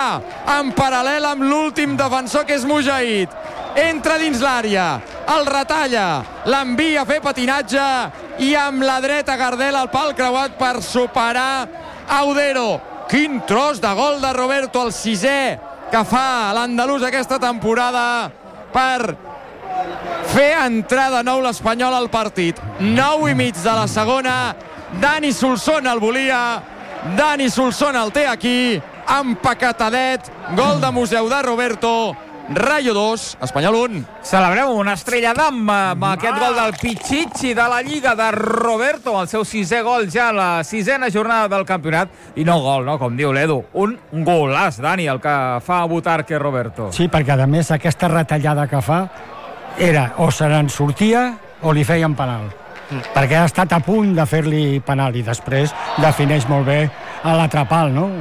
va en paral·lel amb l'últim defensor, que és Mujahid. Entra dins l'àrea, el retalla, l'envia a fer patinatge i amb la dreta Gardela al pal creuat per superar Audero. Quin tros de gol de Roberto, el 6è que fa l'andalús aquesta temporada per fer entrar de nou l'Espanyol al partit. 9:30 de la segona. Dani Solsona el volia, Dani Solsona el té aquí, empacatadet, gol de museu de Roberto. Rayo 2, Espanyol 1. Celebrem una estrella d'am amb aquest gol del Pichichi de la Lliga de Roberto, el seu 6è gol ja a la 6ª jornada del campionat. I no gol, no? Com diu l'Edu, un golàs, Dani, el que fa Butarque Roberto. Sí, perquè a més aquesta retallada que fa era o se n'en sortia o li feien penal. Perquè ha estat a punt de fer-li penal i després defineix molt bé a l'atrapal, no?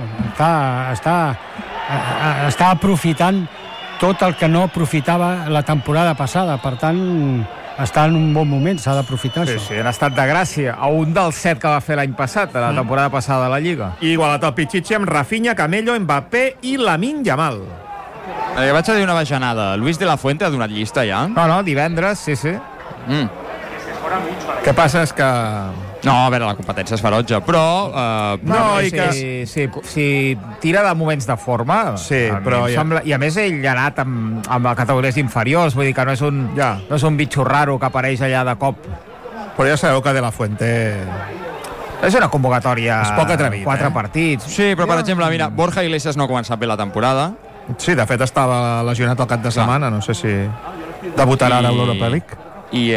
Està aprofitant tot el que no aprofitava la temporada passada. Per tant, està en un bon moment, s'ha d'aprofitar això. Sí, en estat de gràcia, a un dels 7 que va fer l'any passat, la temporada passada de la Lliga. I igualat el Pichichi amb Rafinha, Camello, Mbappé i Lamine Yamal. Vaig a dir una bajanada. Luis de la Fuente ha donat llista ja? No, divendres, sí. Què passa és que... No, a veure, la competència és ferotge, però... Si tira de moments de forma... Sí, però... Sembla, i a més ell ha anat amb categories inferiors, vull dir que no és un bitxo raro que apareix allà de cop. Però ja sabeu que de la Fuente... És una convocatòria... És poc atrevit, 4 partits. Sí, però per exemple, mira, Borja Iglesias no ha començat bé la temporada. Sí, de fet estava lesionat al cap de setmana, no sé si debutarà a l'Europa League. I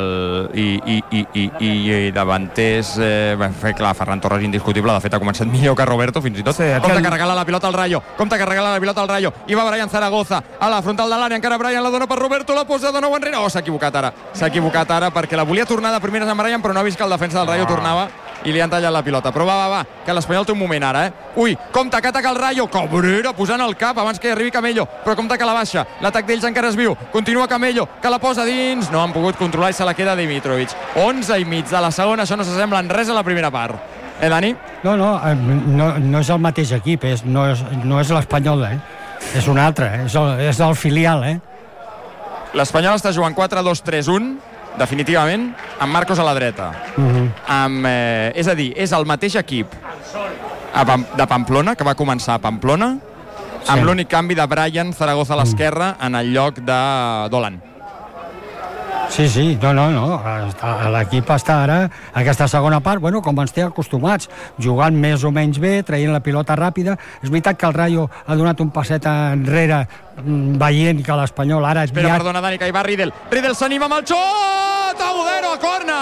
davanters clar, Ferran Torres indiscutible, de fet ha començat millor que Roberto fins i tot. Compte que regala la pilota al Rayo, i va Brian Zaragoza a la frontal de l'àrea, encara Brian la dona per Roberto, la posa de nou enrere. S'ha equivocat ara perquè la volia tornar de primeres amb Brian, però no ha vist que el defensa del Rayo tornava i li han tallat la pilota. Però va, que l'Espanyol té un moment ara, Ui, compte que ataca el Rayo, Cabrera posant el cap abans que hi arribi Camello, però compte que la baixa, l'atac d'ells encara es viu, continua Camello, que la posa dins, no han pogut controlar i se la queda Dimitrovic. 11:30 de la segona, això no s'assembla en res a la primera part. Dani? No és el mateix equip, no és l'Espanyol, és un altre, és el filial, L'Espanyol està jugant 4-2-3-1, definitivament, amb Marcos a la dreta. És a dir, és el mateix equip de Pamplona, que va començar a Pamplona, amb l'únic canvi de Brian Zaragoza a l'esquerra en el lloc de Dolan. Sí, no. L'equip està ara, aquesta segona part, com ens té acostumats, jugant més o menys bé, traient la pilota ràpida. És veritat que el Rayo ha donat un passet enrere, veient que l'Espanyol ara és... Espera, perdona, Dani, que hi va Riedel. Riedel s'anima amb el xot! Audero a córner!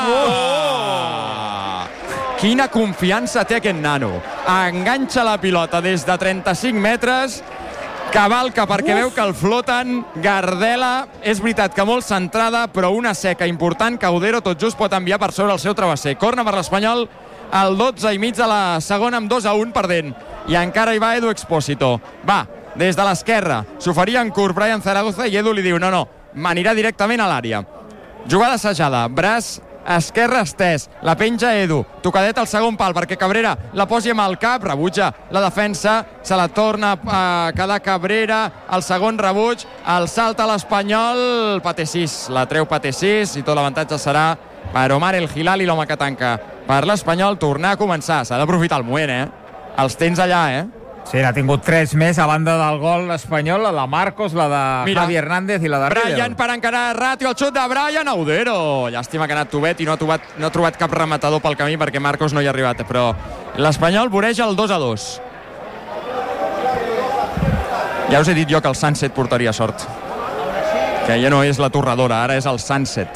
Quina confiança té aquest nano. Enganxa la pilota des de 35 metres, cavalca perquè veu que el floten. Gardela, és veritat que molt centrada, però una seca important que Audero tot just pot enviar per sobre el seu travesser. Corna per l'Espanyol al 12:30 de la segona amb 2-1 perdent. I encara hi va Edu Expósito. Va, des de l'esquerra, s'oferia en curt Brian Zaragoza i Edu li diu no, m'anirà directament a l'àrea. Jugada assajada, braç esquerre estès, la penja Edu, tocadet al segon pal perquè Cabrera la posi amb el cap, rebutja la defensa, se la torna a quedar Cabrera, el segon rebuig, el salta l'Espanyol, Patesís, la treu Patesís i tot l'avantatge serà per Omar El Hilali, l'home que tanca per l'Espanyol. Tornar a començar, s'ha d'aprofitar el moment, els tens allà, Sí, n'ha tingut 3 més a banda del gol espanyol, la de Marcos, la de Javi Hernández i la de Riedel. Brian per encarar Ratio, el xut de Brian, Audero. Llàstima que ha anat Tubet i no ha trobat cap rematador pel camí perquè Marcos no hi ha arribat, però l'Espanyol voreja el 2-2. Ja us he dit jo que el Sunset portaria sort, que ja no és la torradora, ara és el Sunset.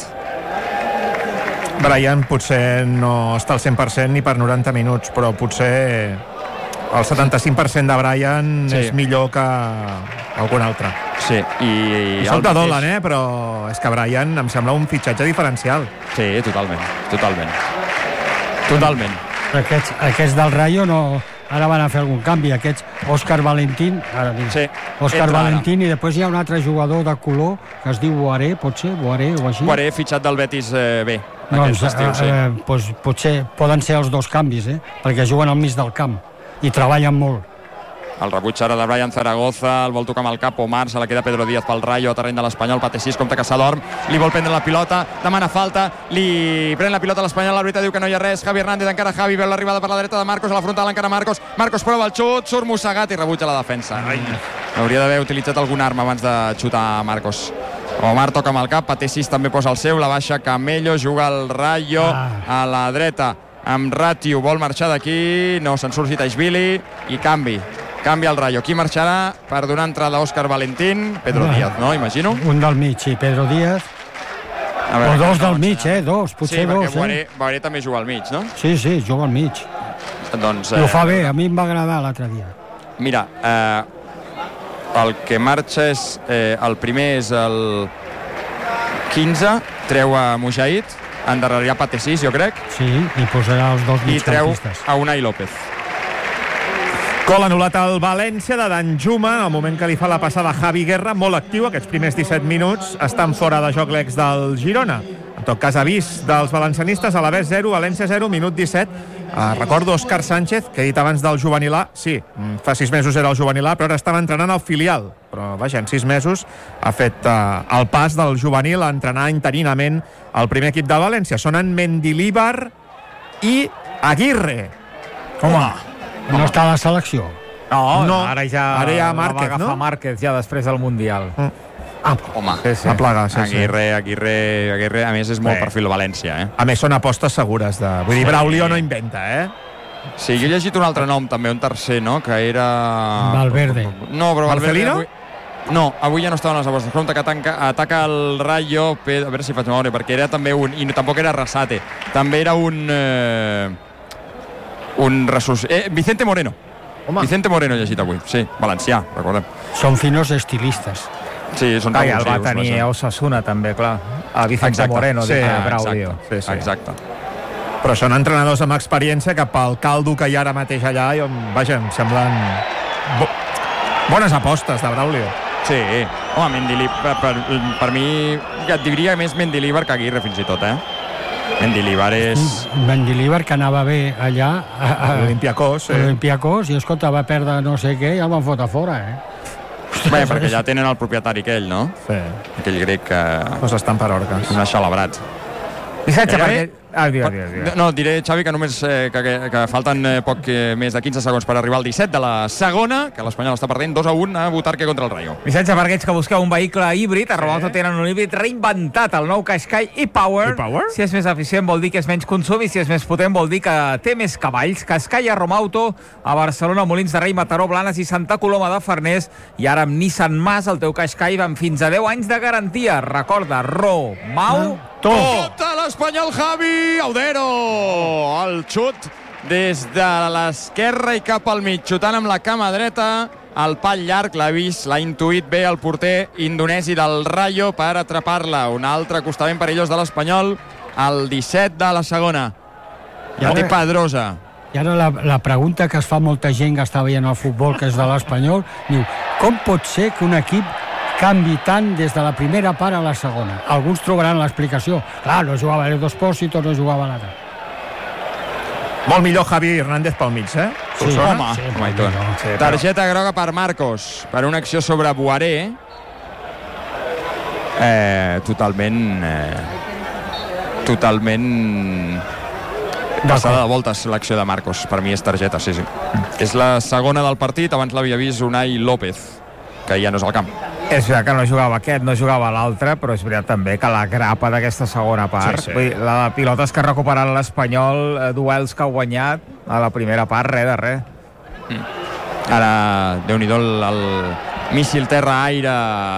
Brian potser no està al 100% ni per 90 minuts, però potser el 75% de Brian és millor que algun altre. Sí, i soc de Dolan, però és que Brian em sembla un fitxatge diferencial. Sí, totalment. Aquests del Rayo no... Ara van a fer algun canvi, aquests Òscar Valentín, Valentín, i després hi ha un altre jugador de color que es diu Boaré, potser, Boaré o així. Boaré, fitxat del Betis B. Potser poden ser els dos canvis, perquè juguen al mig del camp i treballen molt. El rebuig ara de Brian Zaragoza, el vol tocar amb el cap Omar, se la queda Pedro Díaz pel Rayo, a terreny de l'Espanyol, Patesís, compte que s'adorm, li vol prendre la pilota, demana falta, li pren la pilota a l'Espanyol, l'àrbitre diu que no hi ha res, Javi Hernández, encara Javi, veu l'arribada per la dreta de Marcos, a la frontal encara Marcos prova el xut, surt mossegat i rebutja la defensa. Hauria d'haver utilitzat alguna arma abans de xutar Marcos. Omar toca amb el cap, Patesís també posa el seu, la baixa Camello, juga el Rayo a la dreta amb Ratiu, vol marxar d'aquí, no se'n surt Zitaishvili i canvia el Rayo. Qui marxarà per donar entrada a Òscar Valentín? Pedro Díaz, no? Imagino. Un del mig, sí, Pedro Díaz. O dos del mig, dos, potser dos. Sí, perquè Boiré també juga al mig, no? Sí, juga al mig. Doncs, ho fa bé, a mi em va agradar l'altre dia. Mira, el que marxa és el primer és el 15, treu a Mujahid, endarrerirà Patesís, jo crec. Sí, i posarà els dos migcampistes. I treu a Unai López. Gol anul·lat al València de Danjuma, al moment que li fa la passada Javi Guerra, molt actiu aquests primers 17 minuts, estan fora de joc l'ex del Girona. En tot cas, avís dels valencianistes, a l'Alavés 0, València 0, minut 17. Recordo Òscar Sánchez, que he dit abans del juvenil A, sí, fa 6 mesos era el juvenil A, però ara estava entrenant al filial. Però, vaja, en 6 mesos ha fet el pas del juvenil a entrenar interinament el primer equip de València. Sonen Mendilibar i Aguirre. No està a la selecció. No, ara ja Márquez, va agafar Márquez ja després del Mundial. Home, sí. A plaga, sí. Aguirre, a més, és molt perfil València, A més, són apostes segures. Vull dir, Braulio no inventa, Sí, jo he llegit un altre nom, també, un tercer, no?, que era... Valverde. No, però Marcelino? No, avui ja no estaven les apostes. Compte que ataca el Rayo, a veure si faig memòria, perquè era també un... I tampoc era Rasate. També era un Vicente Moreno. Vicente Moreno he llegit avui, sí, valencià, recordem. Són finos estilistes. Sí, són el va tenir a Osasuna també, clar. A Vicente Moreno, sí, Braulio. Exacte. Però són entrenadors amb experiència que pel caldo que hi ha ara mateix allà, vaja, em semblen bones apostes de Braulio. Sí, home, Mendilibar, per mi, et diria més Mendilibar que Aguirre, fins i tot, Mendilibar, que anava bé allà a Olympiacos, i escolta, va perdre no sé què i el van fotre fora, Bé, perquè ja tenen el propietari aquell, no? Sí. Aquell grec que... Doncs estan per orques. Un axalabrats. Missatge, perquè... No, diré, Xavi, que només que falten poc més de 15 segons per arribar al 17 de la segona, que l'Espanyol està perdent 2-1 a Butarque contra el Rayo. Missatge per aquells que busqueu un vehicle híbrid, a Renault tenen un híbrid reinventat, el nou Qashqai e-Power. Si és més eficient vol dir que és menys consum, i si és més potent vol dir que té més cavalls. Qashqai a Romauto, a Barcelona, Molins de Rei, Mataró, Blanes i Santa Coloma de Farners, i ara amb Nissan Mas, el teu Qashqai va amb fins a 10 anys de garantia. Recorda, Romauto. Tota l'Espanyol, Javi Audero, el xut des de l'esquerra i cap al mig, xutant amb la cama dreta, el pal llarg, l'ha vist, l'ha intuït bé el porter indonesi del Rayo per atrapar-la. Un altre acostament perillós de l'Espanyol, el 17 de la segona. Ja té Pedrosa. I ara la pregunta que es fa molta gent que està veient el futbol, que és de l'Espanyol, diu, com pot ser que un equip canvi tant des de la primera part a la segona? Alguns trobaran l'explicació. Clar, no jugava els dos Pósitos, no jugava l'altre. Molt millor Javi Hernández pel mig, Sí, home. Targeta groga per Marcos, per una acció sobre Boiré. Totalment passada de voltes l'acció de Marcos. Per mi és targeta, sí. És la segona del partit, abans l'havia vist Unai López, que ja no és al camp. És veritat que no jugava aquest, no jugava l'altre, però és veritat també que la grapa d'aquesta segona part, vull dir, la de pilotes que ha recuperat l'Espanyol, duels que ha guanyat, a la primera part, res de res. Ara, Déu-n'hi-do, el míssil terra-aire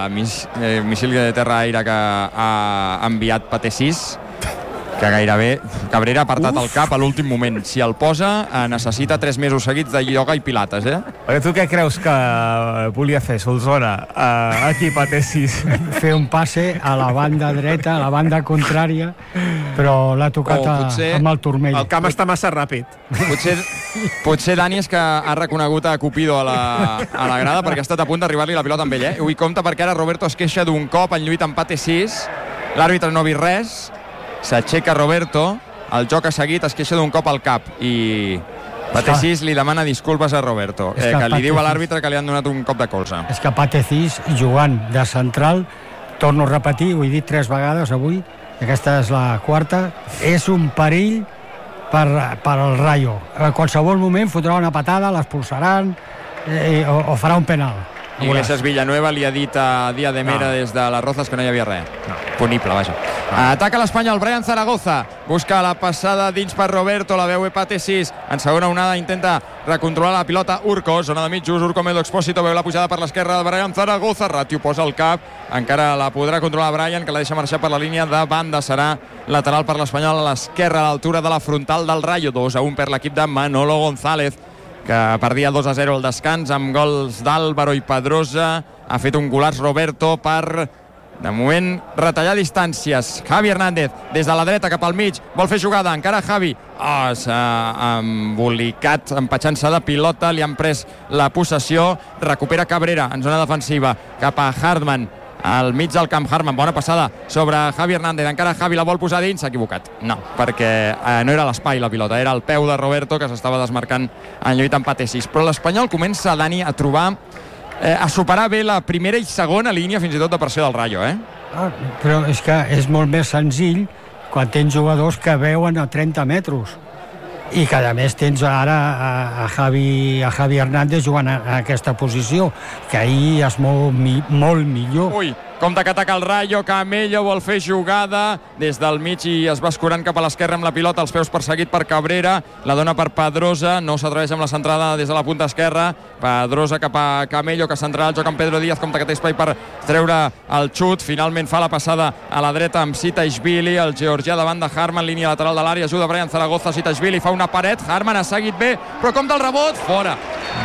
que ha enviat Patesís, que gairebé Cabrera ha apartat el cap a l'últim moment. Si el posa, necessita 3 mesos seguits de ioga i pilates, Perquè tu què creus que volia fer, Solsona, aquí Patesís? Fer un passe a la banda dreta, a la banda contrària, però l'ha tocat amb el turmell. El camp està massa ràpid. Potser Dani és que ha reconegut a Cupido a la grada, perquè ha estat a punt d'arribar-li la pilota amb ell, Ui, compte, perquè ara Roberto es queixa d'un cop en lluita amb Patesís, l'àrbitre no ha vist res, s'aixeca Roberto, el joc ha seguit, es queixa d'un cop al cap i Patecís li demana disculpes a Roberto, que li diu a l'àrbitre que li han donat un cop de colze. És que Patecís, jugant de central, torno a repetir, ho he dit 3 vegades avui, aquesta és la quarta, és un perill per al Rayo. A qualsevol moment fotrà una patada, l'expulsaran o farà un penal. Iglesias Villanueva li ha dit a Díaz de Mera des de les Rozas que no hi havia res. Punible, vaja. Ataca l'Espanyol, Brian Zaragoza. Busca la passada dins per Roberto, la veu Patecís. En segona onada intenta recontrolar la pilota Urco, zona de mig just, Urco Medo Expósito, veu la pujada per l'esquerra de Brian Zaragoza. Ratio posa el cap, encara la podrà controlar Brian, que la deixa marxar per la línia de banda. Serà lateral per l'Espanyol a l'esquerra, a l'altura de la frontal del Rayo. 2-1 per l'equip de Manolo González, que perdia 2-0 al descans amb gols d'Álvaro i Pedrosa. Ha fet un golaç Roberto per, de moment, retallar distàncies. Javi Hernández, des de la dreta cap al mig, vol fer jugada, encara Javi. S'ha embolicat, empatxant-se de pilota, li han pres la possessió, recupera Cabrera en zona defensiva, cap a Hartmann, al mig del camp. Hartmann, bona passada sobre Javi Hernández, encara Javi la vol posar dins, s'ha equivocat, no, perquè no era l'espai la pilota, era el peu de Roberto que s'estava desmarcant en lluita amb Patecís. Però l'Espanyol comença, Dani, a trobar a superar bé la primera i segona línia fins i tot de pressió del Rayo, però és que és molt més senzill quan tens jugadors que veuen a 30 metres i que a més tens ara a Javi Hernández jugant a aquesta posició, que ahir es mou molt millor. Ui, compte que ataca el Rayo, Camello vol fer jugada des del mig i es va escurant cap a l'esquerra amb la pilota, els peus perseguit per Cabrera, la dona per Pedrosa, no s'atreveix amb la centrada des de la punta esquerra, Pedrosa cap a Camello, que centrarà el joc amb Pedro Díaz, compte que té espai per treure el xut, finalment fa la passada a la dreta amb Sitaishvili, el georgià davant de Hartmann, línia lateral de l'àrea, ajuda Brian Zaragoza, Sitaishvili fa una paret, Hartmann ha seguit bé, però compte el rebot, fora.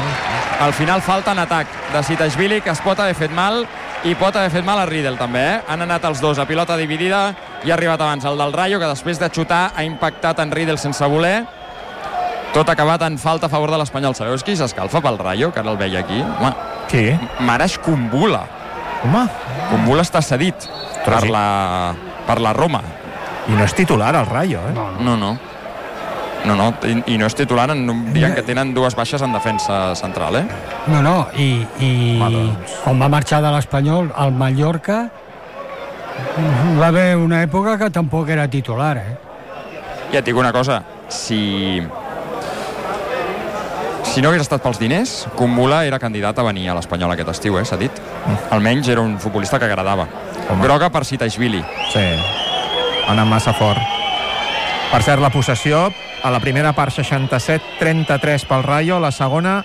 Al final falta en atac de Sitaishvili, que es pot haver fet mal i pot haver fet mal a Riedel també, Han anat els dos a pilota dividida i ha arribat abans el del Rayo, que després de xutar ha impactat en Riedel sense voler. Tot acabat en falta a favor de l'Espanyol. Sabeu qui s'escalfa pel Rayo, que ara el veia aquí? Home, qui? Marash Kumbula. Home, Kumbula està cedit per la Roma. i no és titular el Rayo, No, i no és titular, dient que tenen 2 baixes en defensa central, i quan va marxar de l'Espanyol al Mallorca va haver una època que tampoc era titular, Ja et dic una cosa, si no hagués estat pels diners, Kumbula era candidat a venir a l'Espanyol aquest estiu, s'ha dit. Almenys era un futbolista que agradava. Groga per Sitaishvili. Sí, ha anat massa fort. Per cert, la possessió a la primera part 67-33 pel Rayo, a la segona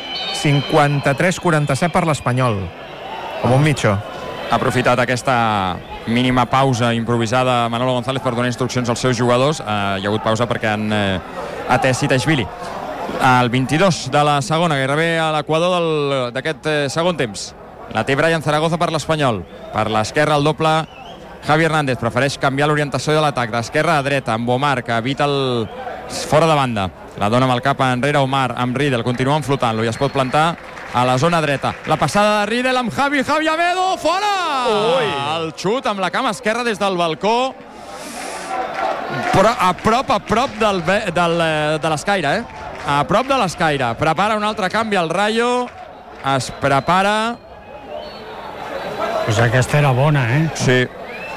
53-47 per l'Espanyol, com un mitjó. Ha aprofitat aquesta mínima pausa improvisada Manolo González per donar instruccions als seus jugadors. Hi ha hagut pausa perquè han atès Sitaishvili. El 22 de la segona, gairebé a l'equador d'aquest segon temps. La té Brian Zaragoza per l'Espanyol. Per l'esquerra el doble Javi Hernández, prefereix canviar l'orientació de l'atac d'esquerra a dreta, amb Omar, que evita el fora de banda. La dona amb el cap enrere Omar, amb Riedel, continuen flotant-lo i es pot plantar a la zona dreta. La passada de Riedel amb Javi Amedo, fora! Ui! El xut amb la cama esquerra des del balcó, però a prop de l'escaire, a prop de l'escaire. Prepara un altre canvi al Rayo, es prepara... Pues aquesta era bona, Sí.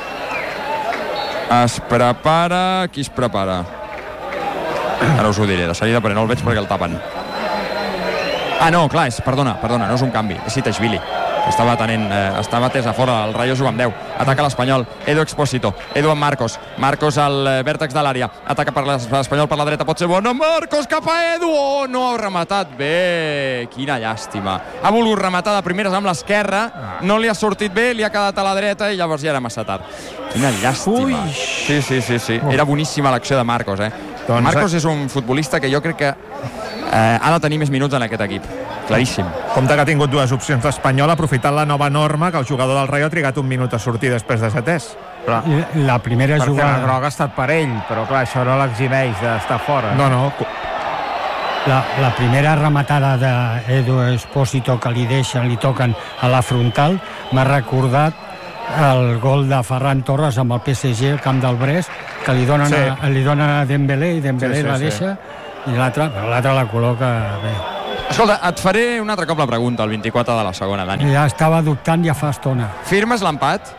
Es prepara... Qui es prepara? Ara us ho diré, de seguida, però no el veig perquè el tapen. No, clar, perdona, no és un canvi, és Sitaishvili. Estava atès a fora, el Rayo juga amb 10. Ataca l'Espanyol, Edu Expósito, Edu amb Marcos al vèrtex de l'àrea, ataca per l'Espanyol per la dreta, pot ser bona, Marcos cap a Edu, no ha rematat bé, quina llàstima. Ha volgut rematar de primeres amb l'esquerra, no li ha sortit bé, li ha quedat a la dreta i llavors ja era massa tard. Quina llàstima. Sí. Era boníssima l'acció de Marcos, Marcos és un futbolista que jo crec que ha de tenir més minuts en aquest equip. Claríssim. Compte que ha tingut 2 opcions d'Espanyol, aprofitant la nova norma que el jugador del Rayo ha trigat 1 minut a sortir després de ser atès. La primera perquè jugada... la groga ha estat per ell, però clar, això no l'eximeix d'estar fora. No. La primera rematada d'Edu Expósito que li toquen a la frontal m'ha recordat el gol de Ferran Torres amb el PSG al camp del Brest, que li dona a Dembélé i Dembélé la deixa i l'altre la col·loca bé. Escolta, et faré un altre cop la pregunta, el 24 de la segona, Dani. Ja estava dubtant ja fa estona. Firmes l'empat?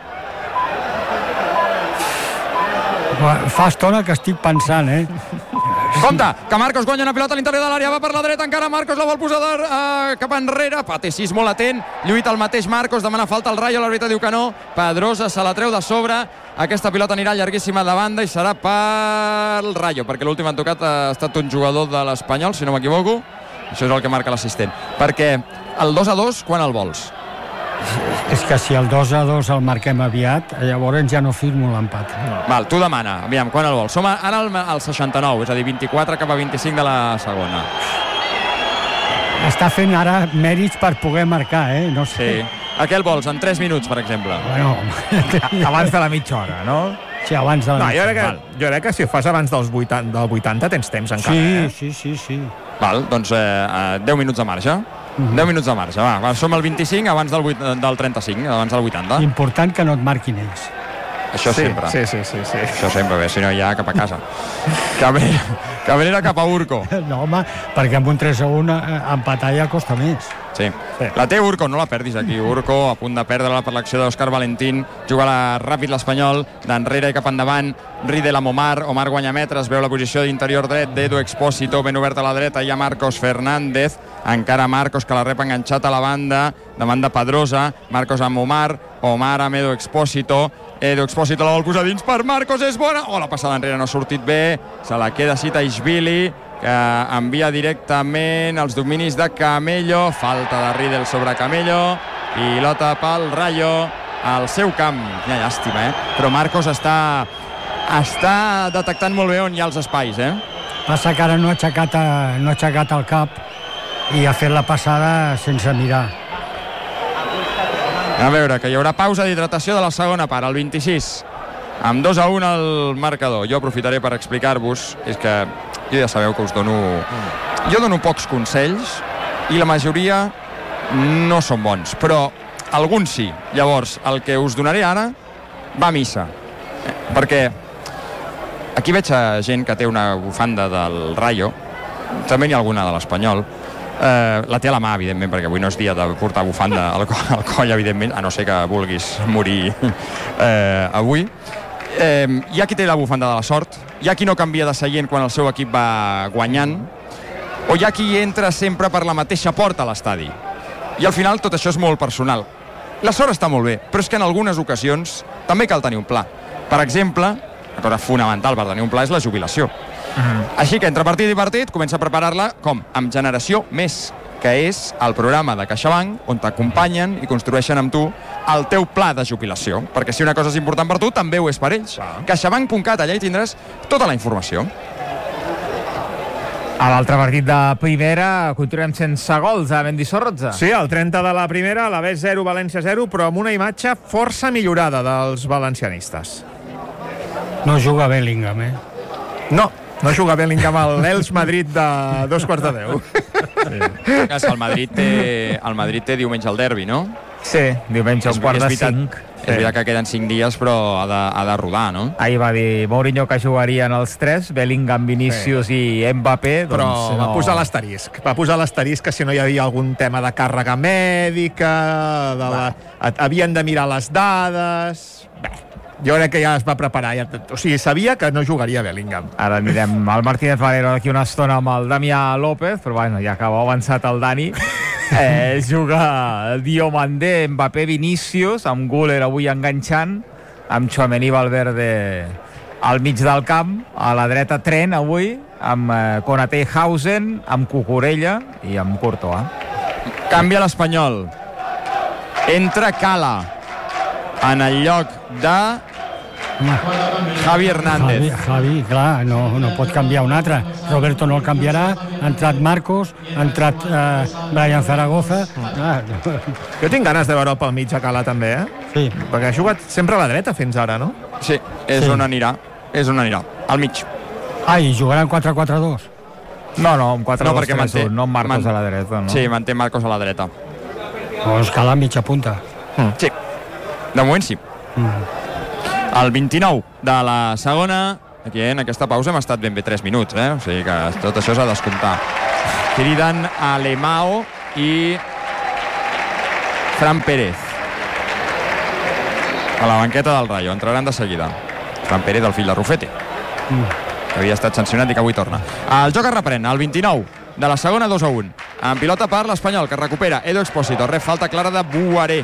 Fa estona que estic pensant, Compte, que Marcos guanya una pilota a l'interior de l'àrea, va per la dreta encara, Marcos la vol posar cap enrere, Pate 6 molt atent, lluita el mateix Marcos, demana falta al Rayo, l'àrbitre diu que no, Pedrosa se la treu de sobre, aquesta pilota anirà llarguíssima de banda i serà pel Rayo, perquè l'últim han tocat ha estat un jugador de l'Espanyol, si no m'equivoco, això és el que marca l'assistent, perquè el 2-2 quan el vols? És que si el 2-2 el marquem aviat, llavors ja no firmo l'empat. Val, tu demana, aviam, quan el vols? Som ara al 69, és a dir, 24 cap a 25 de la segona. Està fent ara mèrits per poder marcar, no sé. Sí. A què el vols? En 3 minuts, per exemple? Bueno, Abans de la mitja hora, no? sí, abans de la... Jo crec que si ho fas abans del 80 tens temps encara. Sí. Val, doncs 10 minuts de marge. 10 minuts de marge, va, som al 25 abans del 35, abans del 80. Important que no et marquin ells. Això sempre. Sí. Això sempre, bé, si no ja cap a casa. Cabrera cap a Urco. No, home, perquè amb un 3-1 empatar ja costa més. Sí. La té Urco, no la perdis aquí. Urco a punt de perdre-la per l'acció d'Òscar Valentín. Juga ràpid l'Espanyol, d'enrere i cap endavant. Ride la Omar guanya metres, veu la posició d'interior dret d'Edu Expósito, ben obert a la dreta, hi ha Marcos Fernández, encara Marcos que la rep enganxat a la banda, demanda Pedrosa, Marcos amb Omar amb Edu Expósito, Edu Expósito la vol posar dins per Marcos, és bona, la passada enrere no ha sortit bé, se la queda Sitaishvili, que envia directament als dominis de Camello, falta de Riedel sobre Camello, pilota pel Rayo al seu camp, quina llàstima, però Marcos està detectant molt bé on hi ha els espais, Passa que ara no ha aixecat el cap i ha fet la passada sense mirar. A veure, que hi haurà pausa d'hidratació de la segona part, al 26, amb 2-1 al marcador. Jo aprofitaré per explicar-vos, és que jo ja sabeu que us dono... Jo dono pocs consells i la majoria no són bons, però alguns sí. Llavors, el que us donaré ara va a missa, perquè aquí veig gent que té una bufanda del Rayo, també n'hi ha alguna de l'Espanyol, la té a la mà, evidentment, perquè avui no és dia de portar bufanda al coll, evidentment, a no ser que vulguis morir avui. Hi ha qui té la bufanda de la sort, hi ha qui no canvia de seient quan el seu equip va guanyant, o hi ha qui entra sempre per la mateixa porta a l'estadi. I al final tot això és molt personal. La sort està molt bé, però és que en algunes ocasions també cal tenir un pla. Per exemple, una cosa fonamental per tenir un pla és la jubilació. Així que entre partit i partit comença a preparar-la com? Amb Generació Més, que és el programa de CaixaBank on t'acompanyen i construeixen amb tu el teu pla de jubilació, perquè si una cosa és important per tu, també ho és per ells. CaixaBank.cat, allà hi tindràs tota la informació. A l'altre partit de primera continuem sense gols a Mendizorroza. Sí, el 30 de la primera, la B 0, València 0, però amb una imatge força millorada dels valencianistes. No juga Bellingham, No juga Bellingham a l'Els Madrid de 2:15. Sí. El Madrid té diumenge el derbi, no? Sí, diumenge a un quart de 5. És veritat que queden 5 dies, però ha de rodar, no? Ahir va dir Mourinho que jugarien els 3, Bellingham, Vinícius i Mbappé. Però doncs va posar l'asterisc. Va posar l'asterisc que si no hi havia algun tema de càrrega mèdica, havien de mirar les dades... Bé, jo crec que ja es va preparar. O sigui, sabia que no jugaria Bellingham. Ara anirem al Martínez Valero d'aquí una estona amb el Damià López, però bueno, ja que ha avançat el Dani. Juga Diomandé, Mbappé, Vinícius, amb Güler avui enganxant, amb Tchouaméni, Valverde al mig del camp, a la dreta Trent avui, amb Konaté, Hausen, amb Cucurella i amb Courtois. Canvia l'Espanyol. Entra Cala en el lloc de Javi Hernández. Javi, clar, no pot canviar un altre. Roberto no el canviarà, ha entrat Marcos, ha entrat Brian Zaragoza. Jo tinc ganes de veure pel mig a Cala també, Sí. Perquè ha jugat sempre a la dreta fins ara, no? Sí, és on anirà. Al mig. I jugaran 4-4-2. No, amb 4-2-3-1, no amb Marcos a la dreta. No? Sí, manté Marcos a la dreta. Doncs Cala mitja punta. Sí, de moment sí. El 29 de la segona, aquí en aquesta pausa hem estat ben bé 3 minuts, o sigui que tot això s'ha de descomptar. Criden a Alemao i Fran Pérez a la banqueta del Rayo, entraran de seguida. Fran Pérez, el fill de Rufete, que havia estat sancionat i que avui torna. El joc es reprèn, al 29 de la segona, 2-1. En pilota per l'Espanyol, que recupera Edu Expósito, rep falta clara de Buaré.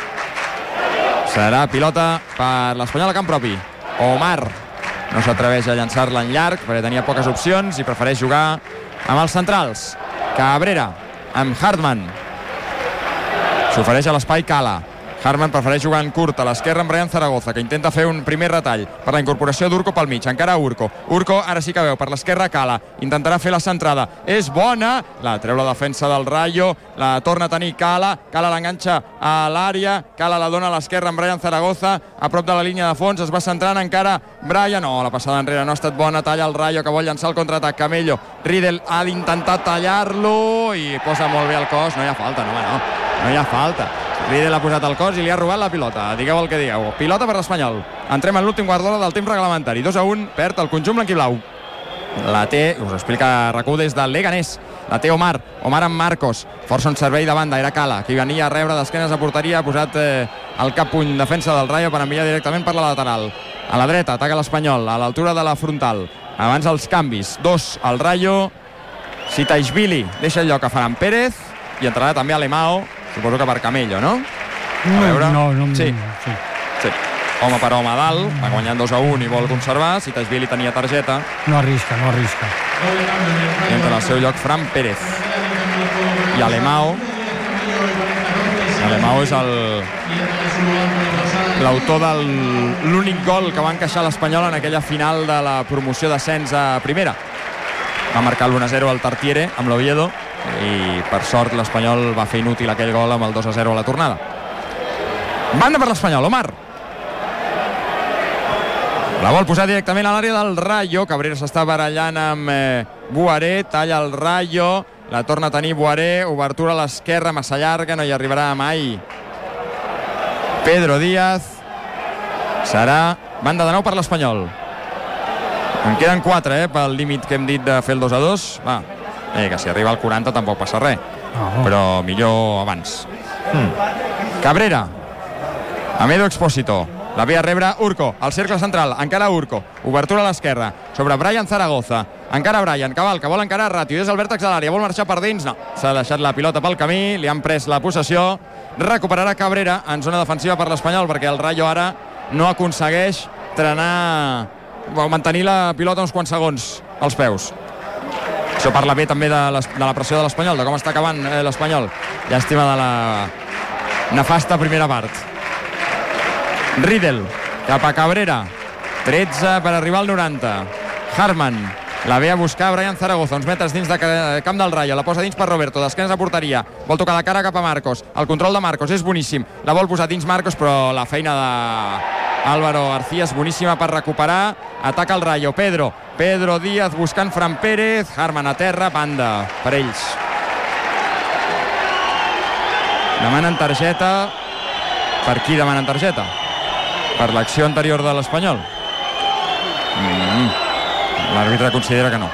Serà pilota per l'Espanyol a camp propi. Omar no s'atreveix a llançar-la en llarg perquè tenia poques opcions i prefereix jugar amb els centrals. Cabrera amb Hartmann. S'ofereix a l'espai Cala. Hartmann prefereix jugar en curt a l'esquerra amb Brian Zaragoza, que intenta fer un primer retall per la incorporació d'Urco pel mig. Encara Urco. Urco ara sí que veu per l'esquerra Cala. Intentarà fer la centrada. És bona. La treu la defensa del Rayo. La torna a tenir Cala. Cala l'enganxa a l'àrea. Cala la dona a l'esquerra amb Brian Zaragoza. A prop de la línia de fons. Es va centrant encara Brian. No, la passada enrere no ha estat bona. Talla el Rayo, que vol llançar el contraatac. Camello. Riedel ha d'intentar tallar-lo i posa molt bé el cos. No hi ha falta, no hi ha falta. Riedel ha posat el cos i li ha robat la pilota. Digueu el que digueu. Pilota per l'Espanyol. Entrem en l'últim quart d'hora del temps reglamentari. 2-1, perd el conjunt blanquiblau. La té, us explica RAC1 des del Leganés. La té Omar amb Marcos. Força un servei de banda, era Cala, que venia a rebre d'esquenes a porteria, ha posat el cap puny defensa del Rayo per enviar directament per la lateral. A la dreta, ataca l'Espanyol, a l'altura de la frontal. Abans els canvis. 2 al Rayo. Sitaishvili deixa el lloc a Fran Pérez i entrarà també Alemao. Suposo que per Camello, no? A veure. No. Sí. Home per home a dalt, va guanyant 2-1 i vol conservar. Sitaishvili tenia targeta. No arrisca. I entra al seu lloc Fran Pérez. I Alemao és l'autor de l'únic gol que va encaixar l'Espanyol en aquella final de la promoció d'ascens a primera. Va marcar l'1-0 al Tartiere amb l'Oviedo i per sort l'Espanyol va fer inútil aquell gol amb el 2-0 a la tornada. Banda per l'Espanyol, Omar. La vol posar directament a l'àrea del Rayo. Cabrera s'està barallant amb Buaré, talla el Rayo, la torna a tenir Buaré, obertura a l'esquerra massa llarga, no hi arribarà mai Pedro Díaz. Serà banda de nou per l'Espanyol. En queden 4 pel límit que hem dit de fer el 2-2. Va, que si arriba al 40 tampoc passa res, però millor abans. Cabrera amb Edu Expósito, la ve a rebre Urco, al cercle central, encara Urco, obertura a l'esquerra, sobre Brian Zaragoza, encara Brian, que vol encarar Ratio, és el vèrtex de l'àrea, vol marxar per dins, no, s'ha deixat la pilota pel camí, li han pres la possessió, recuperarà Cabrera en zona defensiva per l'Espanyol, perquè el Rayo ara no aconsegueix mantenir la pilota uns quants segons als peus. Això parla bé també de la pressió de l'Espanyol, de com està acabant l'Espanyol. Llàstima de la nefasta primera part. Riedel cap a Cabrera, 13 per arribar al 90. Hartmann la ve a buscar Brian Zaragoza, uns metres dins de camp del Rayo, la posa dins per Roberto, d'esquenes a porteria, vol tocar la cara cap a Marcos, el control de Marcos és boníssim, la vol posar dins Marcos, però la feina d'Álvaro García és boníssima per recuperar. Ataca el Rayo, Pedro Díaz buscant Fran Pérez, Hartmann a terra, banda per ells. Demanen targeta. Per qui demanen targeta? Per l'acció anterior de l'Espanyol? L'àrbitre considera que no.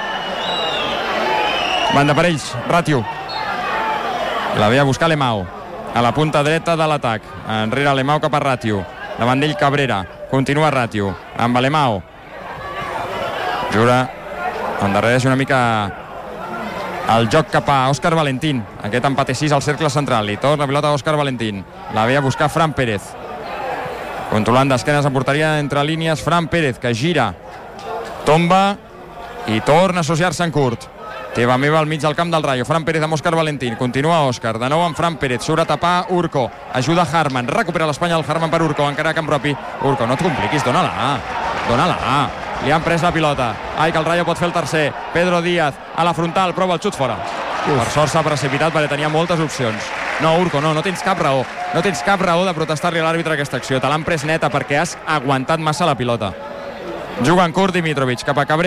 Banda per ells, Ratio. La ve a buscar Alemao, a la punta dreta de l'atac. Enrere Alemao cap a Ratio. Davant d'ell Cabrera, continua Ratio amb Alemao. Jura, endarrereix una mica el joc cap a Òscar Valentín. Aquest empat 6 al cercle central. I torna la pilota a Òscar Valentín. La ve a buscar Fran Pérez. Controlant d'esquenes en porteria entre línies Fran Pérez, que gira, tomba i torna a associar-se en curt. Teva meva al mig del camp del Rayo. Fran Pérez amb Òscar Valentín. Continua Òscar. De nou amb Fran Pérez. Surt a tapar Urco. Ajuda Hartmann. Recupera l'Espanyol. Hartmann per Urco. Encara camp propi. Urco, no et compliquis. Dóna-la. Li han pres la pilota. Ai, que el Rayo pot fer el tercer. Pedro Díaz a la frontal. Prova el xut fora. Per sort s'ha precipitat perquè tenia moltes opcions. No, Urco, no tens cap raó. No tens cap raó de protestar-li a l'àrbitre aquesta acció. Te l'han pres neta perquè has aguantat massa la pilota. Juga en curt Dimitrovic cap a Cabrera.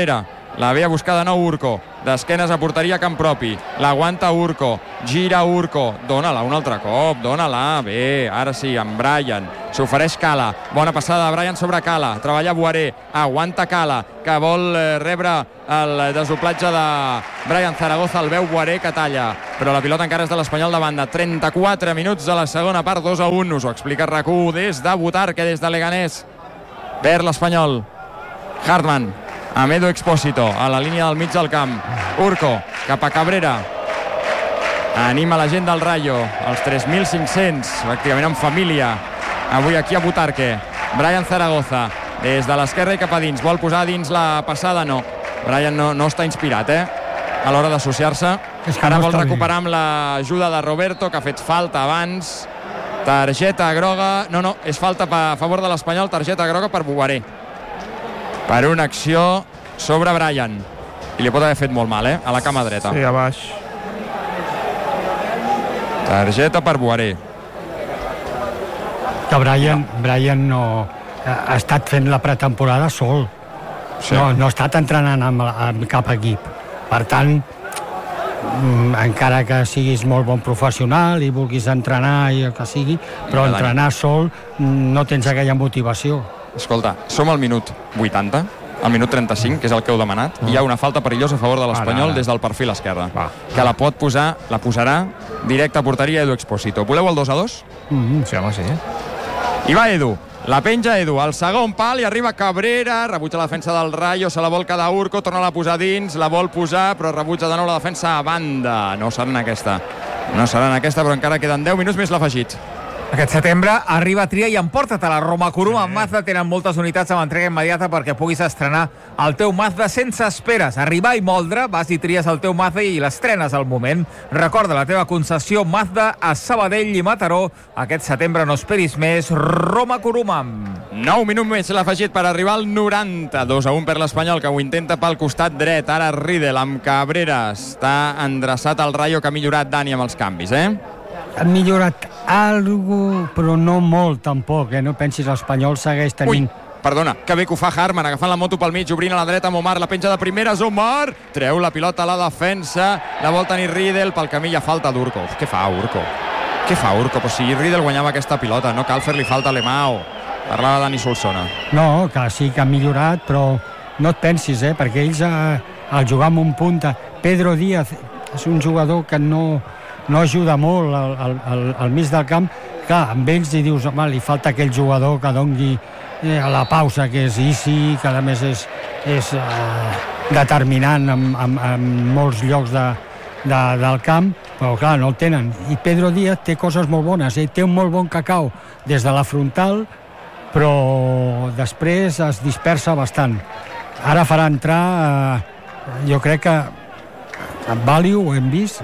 la ve a buscar de nou Urco, d'esquenes a porteria camp propi, l'aguanta Urco, gira Urco, dóna-la un altre cop, dóna-la, bé, ara sí, amb Brian, s'ofereix Cala, bona passada de Brian sobre Cala, treballa Boaré, aguanta Cala, que vol rebre el desdoblatge de Brian Zaragoza, el veu Boaré que talla, però la pilota encara és de l'Espanyol de banda. 34 minuts de la segona part, 2-1, us ho explica RAC1 des de Butarque, des de Leganés, per l'Espanyol. Hartmann amb Edu Expósito a la línia del mig del camp, Urco cap a Cabrera, anima la gent del Rayo, els 3.500 pràcticament en família avui aquí a Butarque. Brian Zaragoza des de l'esquerra i cap a dins, vol posar dins la passada, no, Brian no està inspirat a l'hora d'associar-se, ara vol recuperar amb l'ajuda de Roberto, que ha fet falta abans, targeta groga, no, és falta a favor de l'Espanyol, targeta groga per Boaré, per una acció sobre Brian, i li pot haver fet molt mal, a la cama dreta. Sí, a baix. Targeta per Boaré. Que Brian no ha estat fent la pretemporada sol. Sí. No ha estat entrenant amb cap equip. Per tant, encara que siguis molt bon professional i vulguis entrenar i el que sigui, però entrenar sol no tens aquella motivació. Escolta, som al minut 80, al minut 35, que és el que heu demanat, i hi ha una falta perillosa a favor de l'Espanyol des del perfil esquerre, que la pot posar, la posarà directe a porteria Edu Expósito. Voleu el 2-2? Sí, home, sí. I va Edu, la penja Edu, al segon pal, i arriba Cabrera, rebutja la defensa del Rayo, se la vol quedar Urco, torna a posar dins, la vol posar, però rebutja de nou la defensa a banda. No serà en aquesta, però encara queden 10 minuts més l'afegit. Aquest setembre arriba Tria i emporta't a la Roma Kuruma. Amb Mazda tenen moltes unitats amb entrega immediata perquè puguis estrenar el teu Mazda sense esperes. Arribar i moldre, vas i tries el teu Mazda i l'estrenes al moment. Recorda la teva concessió Mazda a Sabadell i Mataró. Aquest setembre no esperis més. Roma Kuruma. 9 minuts més l'afegit per arribar al 90. 2-1 per l'Espanyol, que ho intenta pel costat dret. Ara Riedel amb Cabrera. Està endreçat el Rayo, que ha millorat Dani amb els canvis, Ha millorat algo, però no molt tampoc, No pensis, l'Espanyol segueix tenint... Perdona, que bé que ho fa Hartmann, agafant la moto pel mig, obrint a la dreta amb Omar, la penja de primeres, Omar, treu la pilota a la defensa, la vol tenir Riedel, pel camí hi ha falta d'Urco. Què fa Urco? Però si Riedel guanyava aquesta pilota, no cal fer-li falta a Lemao. Parlava Dani Solsona. No, que sí que ha millorat, però no et pensis, perquè ells al jugar amb un punta, Pedro Díaz és un jugador que no ajuda molt al mig del camp. Clar, amb ells hi dius, home, li falta aquell jugador que doni a la pausa, que és easy, que a més és determinant en molts llocs del camp, però clar, no el tenen. I Pedro Díaz té coses molt bones, té un molt bon cacau des de la frontal, però després es dispersa bastant. Ara farà entrar, jo crec que Value, ho hem vist,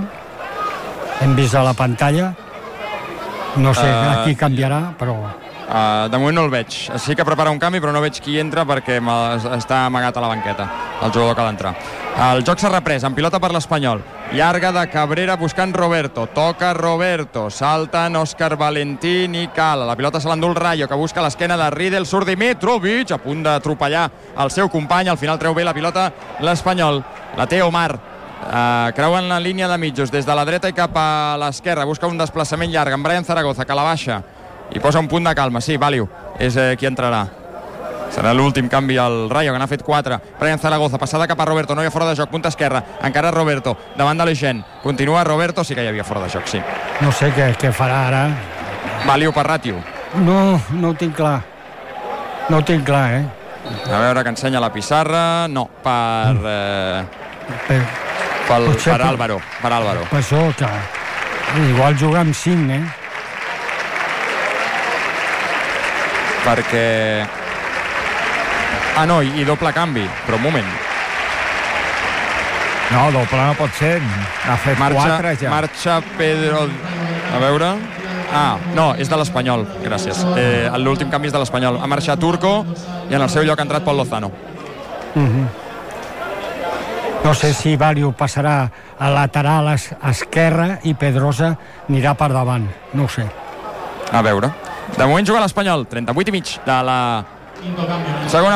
hem vist a la pantalla, no sé a qui canviarà, però... De moment no el veig, sí que prepara un canvi, però no veig qui entra perquè està amagat a la banqueta el jugador que ha d'entrar. El joc s'ha reprès, amb pilota per l'Espanyol, llarga de Cabrera buscant Roberto, toca Roberto, salten Òscar Valentín i Cala, la pilota se l'endú el Rayo, que busca l'esquena de Riedel, surt Dimitrovic, a punt d'atropellar el seu company, al final treu bé la pilota l'Espanyol, la té Omar, creuen la línia de mitjos des de la dreta i cap a l'esquerra, busca un desplaçament llarg amb Brian Zaragoza, que la baixa i posa un punt de calma. Sí, Value és qui entrarà, serà l'últim canvi al Rayo, que n'ha fet 4. Brian Zaragoza, passada cap a Roberto, no hi ha fora de joc, punta esquerra, encara Roberto davant de l'Eixen, continua Roberto, sí que hi havia fora de joc, sí. No sé què farà ara. Value per Ràtio. No ho tinc clar, A veure que ensenya la pissarra. No, per Álvaro. Per això, que igual juga amb 5, perquè... no, i doble canvi, però un moment. No, doble no pot ser, ha fet 4 ja. Marxa Pedro... A veure... no, és de l'Espanyol, gràcies. L'últim canvi és de l'Espanyol. Ha marxat Urco i en el seu lloc ha entrat Pol Lozano. No sé si Value passarà a lateral esquerra i Pedrosa anirà per davant, no ho sé. A veure. De moment juga l'Espanyol, 38 i mig de la segona part.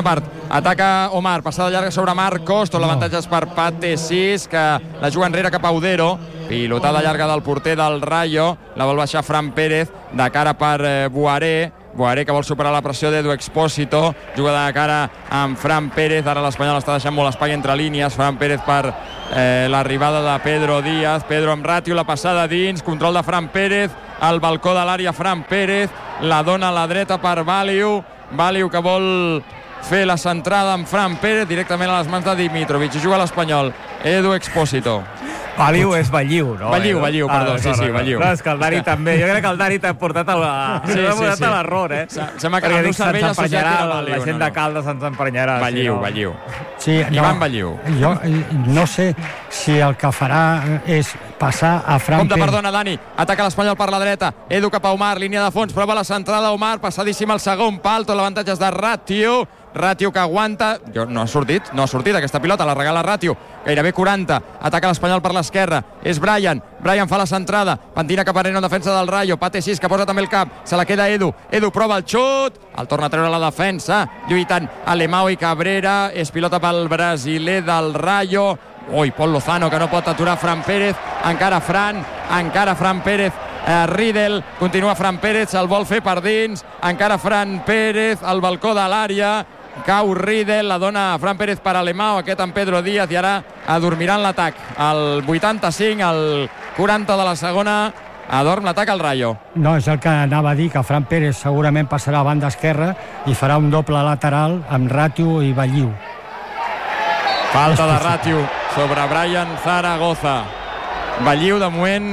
Ataca Omar, passada llarga sobre Marcos, tot l'avantatge és per Pate 6, que la juga enrere cap a Udero. Pilotada llarga del porter del Rayo, la vol baixar Fran Pérez, de cara per Boaré que vol superar la pressió d'Edu Expósito, juga de cara amb Fran Pérez, ara l'Espanyol està deixant molt espai entre línies, Fran Pérez per l'arribada de Pedro Díaz, Pedro amb Ràtio, la passada dins, control de Fran Pérez, al balcó de l'àrea Fran Pérez, la dona a la dreta per Valiu que vol fer la centrada amb Fran Pérez directament a les mans de Dimitrovic, i juga l'Espanyol, Edu Expósito. Valiu és Balliu, no? Balliu, perdó, sí, Balliu. No, és que el Dani també, jo crec que el Dani t'ha portat a l'error, Sembla que la cervella associat a Valiu. La gent de Caldes se'ns emprenyarà. Balliu. Sí, Ivan Balliu. Jo no sé si el que farà és passar a Fran Pérez. Compte, perdona, Dani. Ataca l'Espanyol per la dreta. Edu cap a Omar, línia de fons, prova la centrada Omar, passadíssim al segon pal, tot l'avantatge és de Ràtio que aguanta, no ha sortit aquesta pilota, la regala Ràtio, gairebé 40, ataca l'Espanyol per l'esquerra, és Brian fa la centrada, pentina cap arrere en defensa del Rayo, Pate 6 que posa també el cap, se la queda Edu prova el xut, el torna a treure la defensa, lluitant Alemão i Cabrera, és pilota pel brasiler del Rayo, Pol Lozano que no pot aturar Fran Pérez, encara Fran Pérez, Riedel, continua Fran Pérez, el vol fer per dins, encara Fran Pérez, al balcó de l'àrea, cau Riedel, la dona Fran Pérez per Alemão, aquest amb Pedro Díaz, i ara adormiran l'atac. Al 85, al 40 de la segona, adorm l'atac al Rayo. No, és el que anava a dir, que Fran Pérez segurament passarà a banda esquerra i farà un doble lateral amb Ràtio i Balliu. Falta de Ràtio sobre Brian Zaragoza. Balliu, de moment,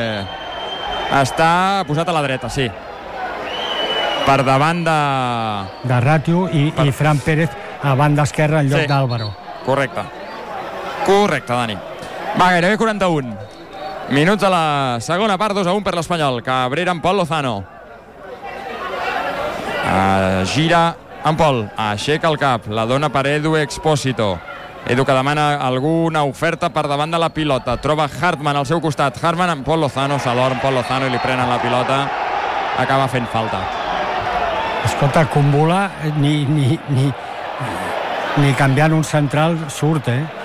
està posat a la dreta, sí. Per davant de Ràtio i Fran Pérez a banda esquerra en lloc d'Álvaro. Correcte, Dani. Va, gairebé 41 minuts a la segona part, 2-1 per l'Espanyol. Cabrera amb Pol Lozano. Gira amb Pol, aixeca el cap, la dona per Edu Expósito. Edu que demana alguna oferta per davant de la pilota, troba Hartmann al seu costat, Hartmann amb Pol Lozano, s'adorm Pol Lozano i li prenen la pilota, acaba fent falta. Escolta, Kumbula ni canviant un central surt,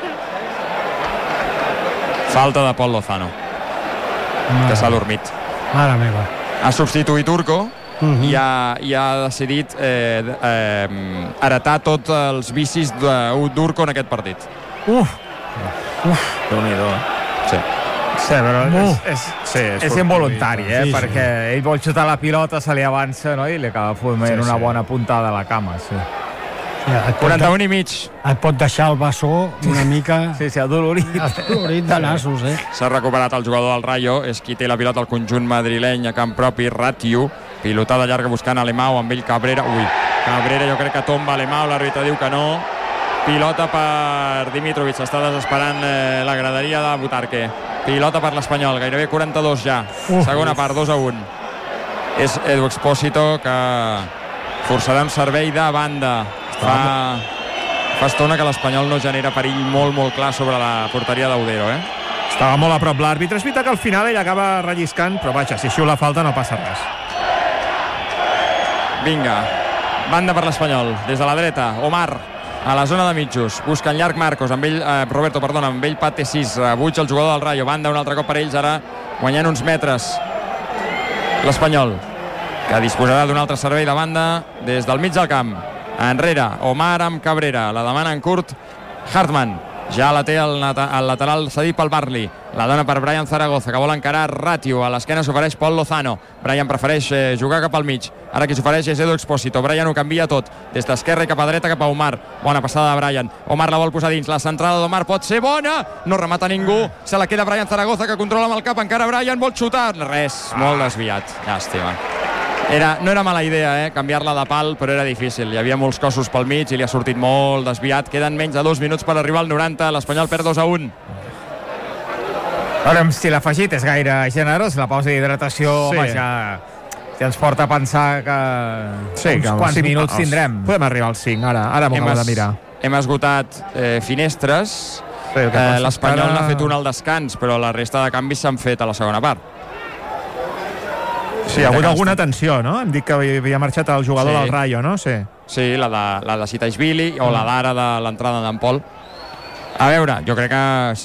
Falta de Pol Lozano, que s'ha dormit. Mare meva. Ha substituït Urco i ha decidit heretar tots els vicis d'Urco en aquest partit. Déu-n'hi-do, Sí. Sí, però és involuntari, perquè ell vol xutar la pilota, se li avança, no? I li acaba fent una bona puntada a la cama, sí. 41 i mig. Et pot deixar el bessó una mica... Sí, adolorit. Adolorit de nassos, S'ha recuperat el jugador del Rayo, és qui té la pilota al conjunt madrileny a camp propi, Ràtio, pilotada llarga buscant Alemão, amb ell Cabrera. Cabrera jo crec que tomba Alemão, l'àrbitre diu que no. Pilota per Dimitrovic, està desesperant la graderia de Butarque. Pilota per l'Espanyol, gairebé 42 ja. Segona part, 2-1. És Edu Expósito que forçarà un servei de banda. Fa estona que l'Espanyol no genera perill molt clar sobre la porteria d'Udero, Estava molt a prop l'àrbitre. És veritat que al final ell acaba relliscant, però vaja, si xiula falta no passa res. Vinga, banda per l'Espanyol, des de la dreta, Omar a la zona de mitjos, busca en llarg Marcos, amb ell, amb ell Pate 6, rebuig el jugador del Rayo, banda un altre cop per ells, ara guanyant uns metres l'Espanyol, que disposarà d'un altre servei de banda des del mig del camp, enrere, Omar amb Cabrera, la demana en curt Hartmann, ja la té el lateral cedit pel Barli, la dona per Brian Zaragoza, que vol encarar Ràtio, a l'esquena s'ofereix Pol Lozano, Brian prefereix jugar cap al mig, ara qui s'ofereix és Edu Expósito, Brian ho canvia tot, des d'esquerra i cap a dreta cap a Omar, bona passada de Brian, Omar la vol posar dins, la centrada d'Omar pot ser bona, no remata ningú, se la queda Brian Zaragoza que controla amb el cap, encara Brian vol xutar, res, molt desviat, llàstima. No era mala idea, canviar-la de pal, però era difícil. Hi havia molts cossos pel mig i li ha sortit molt desviat. Queden menys de 2 minuts per arribar al 90. L'Espanyol perd 2-1. Veurem si l'afegit és gaire generós. La pausa d'hidratació, ja ens porta a pensar que uns quants minuts tindrem. Podem arribar als 5, ara m'ho acabo de mirar. Hem esgotat finestres. L'Espanyol n'ha fet una al descans, però la resta de canvis s'han fet a la segona part. Sí, hi ha hagut alguna tensió, no? Hem dit que havia marxat el jugador del Rayo, no? Sí. Sí, la de Sitaishvili o la d'ara de l'entrada d'en Pol. A veure, jo crec que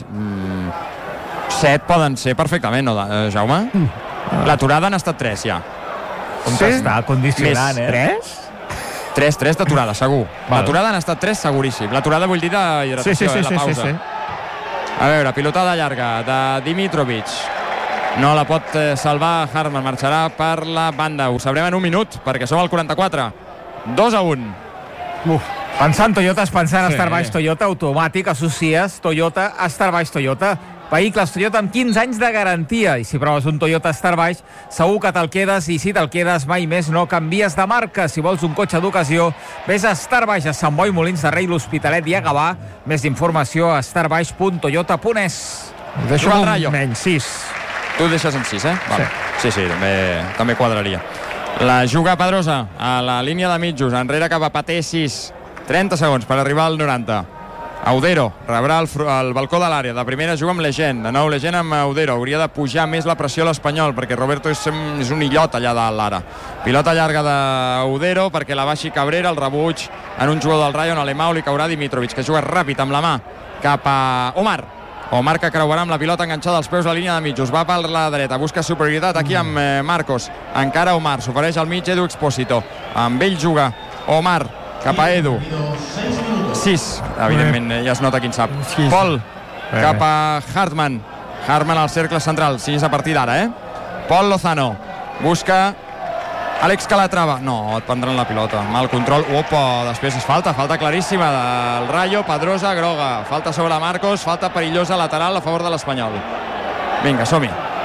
7 poden ser perfectament, no, Jaume? L'aturada han estat 3 ja. Com t'està condicionant, més 3 d'aturada, segur. L'aturada han estat 3 seguríssim. L'aturada vull dir d'hidratació, la pausa. Sí. A veure, pilotada llarga de Dimitrovic. No la pot salvar Hartmann, marxarà per la banda. Ho sabrem en un minut, perquè som al 44. 2-1. Pensant Toyota, pensant Star Baix Toyota, automàtic, associes Toyota a Star Baix Toyota. Vehicles Toyota amb 15 anys de garantia. I si proves un Toyota Star Baix, segur que te'l quedes, i si te'l quedes mai més no canvies de marca. Si vols un cotxe d'ocasió, vés a Star Baix, a Sant Boi, Molins de Rei, l'Hospitalet i a Gavà. Més d'informació a starbaix.toyota.es. Deixo el Rayo. Menys 6. Tu deixes en 6, Vale. Sí, també quadraria. La juga Pedrosa a la línia de mitjos, enrere cap a Paté, 6. 30 segons per arribar al 90. Audero rebrà el balcó de l'àrea. De primera juga amb Lejeune. De nou Lejeune amb Audero. Hauria de pujar més la pressió a l'Espanyol, perquè Roberto és un illot allà dalt l'ara. Pilota llarga d'Audero perquè la baixi Cabrera. El rebuig en un jugador del Rayo, en Alemão, li caurà Dimitrovic, que juga ràpid amb la mà cap a Omar, que creuarà amb la pilota enganxada als peus la línia de mitjos. Va per la dreta, busca superioritat aquí amb Marcos. Encara Omar, s'ofereix al mig Edu Expósito. Amb ell juga Omar cap a Edu. 6, evidentment ja es nota quin sap. Pol cap a Hartmann al cercle central, 6 a partir d'ara, Pol Lozano busca Àlex Calatrava, no, et prendran la pilota, mal control. Opa, després és falta claríssima del Rayo. Pedrosa, groga, falta sobre Marcos, falta perillosa lateral a favor de l'Espanyol. Vinga, som-hi.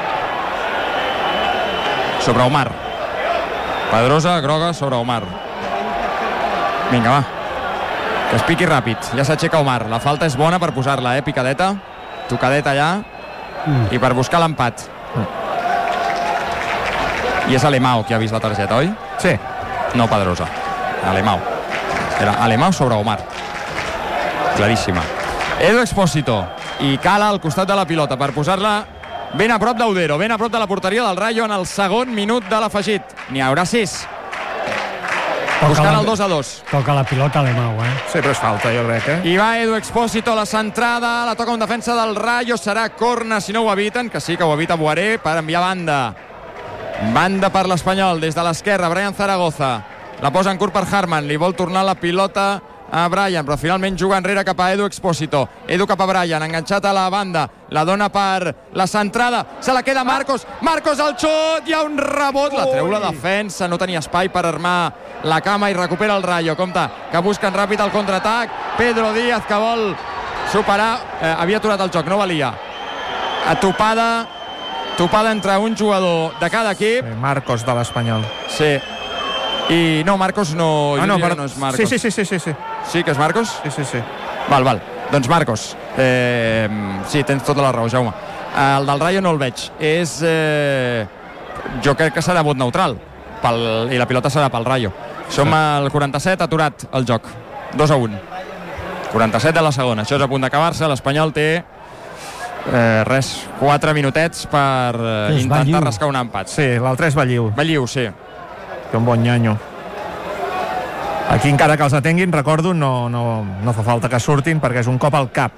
Sobre Omar. Pedrosa, groga, sobre Omar. Vinga, va, que es piqui ràpid. Ja s'aixeca Omar, la falta és bona per posar-la, picadeta, tocadeta allà, i per buscar l'empat. I és Alemão qui ha vist la targeta, oi? Sí. No Pedrosa, Alemão. Era Alemão sobre Omar. Claríssima. Edu Expósito, i Cala al costat de la pilota per posar-la ben a prop d'Audero, ben a prop de la porteria del Rayo en el segon minut de l'afegit. N'hi haurà 6. Buscant el 2-2. Toca la pilota Alemão, Sí, però és falta, jo crec, I va Edu Expósito a la centrada, la toca un defensa del Rayo, serà corna si no ho eviten, que sí que ho evita Boaré, per enviar banda. Banda per l'Espanyol, des de l'esquerra, Brian Zaragoza. La posa en curt per Hartmann, li vol tornar la pilota a Brian, però finalment juga enrere cap a Edu Expósito. Edu cap a Brian, enganxat a la banda, la dona per la centrada, se la queda Marcos al xut, hi ha un rebot, la treu la defensa, no tenia espai per armar la cama i recupera el Rayo. Compte que busquen ràpid el contraatac, Pedro Díaz que vol superar, havia aturat el joc, no valia. Topada entre un jugador de cada equip. Marcos de l'Espanyol. Sí. I no, Marcos no... no és Marcos. Sí. Sí que és Marcos? Sí. Val. Doncs Marcos. Sí, tens tota la raó, Jaume. El del Rayo no el veig. Jo crec que serà vot neutral. I la pilota serà pel Rayo. Som al 47, aturat el joc. 2-1. 47 de la segona. Això és a punt d'acabar-se. L'Espanyol té 4 minutets per intentar rascar un empat. Sí, l'altre és Balliu. Balliu, sí. Que un bon nyanyo. Aquí encara que els atenguin, recordo, no fa falta que surtin perquè és un cop al cap.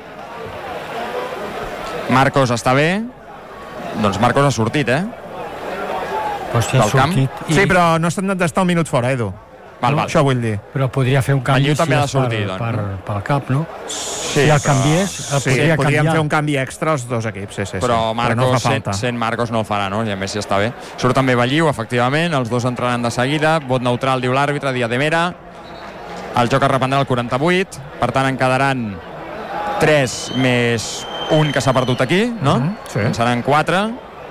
Marcos està bé. Doncs Marcos ha sortit, Hòstia, ha sortit. Sí, però no s'han d'estar un minut fora, Edu. Val. Això vull dir. Però podria fer un canvi també ha de sortir, pel cap, no? Sí, si el canviés, podríem fer un canvi extra els dos equips. Sí. Però Marcos, sent Marcos no el farà, no? I a més si està bé. Surt també Balliu, efectivament, els dos entraran de seguida. Vot neutral, diu l'àrbitre, Díaz de Mera. El joc es reprendrà al 48, per tant en quedaran 3 més un que s'ha perdut aquí, no? Sí. En seran 4.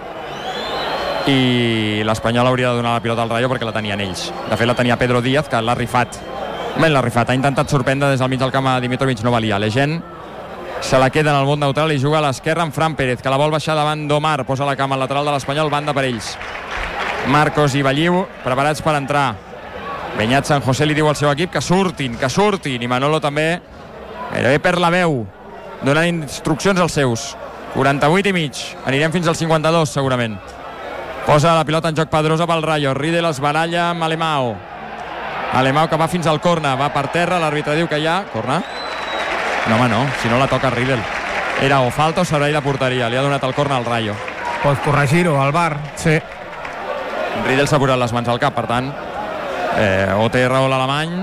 I l'Espanyol hauria de donar la pilota al Rayo perquè la tenien ells. De fet la tenia Pedro Díaz, que l'ha rifat. Ha intentat sorprendre des del mig del camp a Dimitrovic, no valia. Legend se la queda en el vot neutral i juga a l'esquerra amb Fran Pérez, que la vol baixar davant d'Omar, posa la cama al lateral de l'Espanyol, banda per ells. Marcos i Balliu preparats per entrar. Beñat San José li diu al seu equip que surtin, i Manolo també gairebé perd la veu, donant instruccions als seus. 48 i mig, anirem fins al 52 segurament. Posa la pilota en joc Pedrosa pel Rayo. Riedel es baralla amb Alemão. Alemão que va fins al corner, va per terra, l'àrbitre diu que hi ha corner. No, home, no, si no la toca Riedel. Era o falta o servei de porteria, li ha donat el corner al Rayo. Pots corregir-ho, al VAR. Sí. Riedel s'ha posat les mans al cap, per tant, o té raó l'alemany.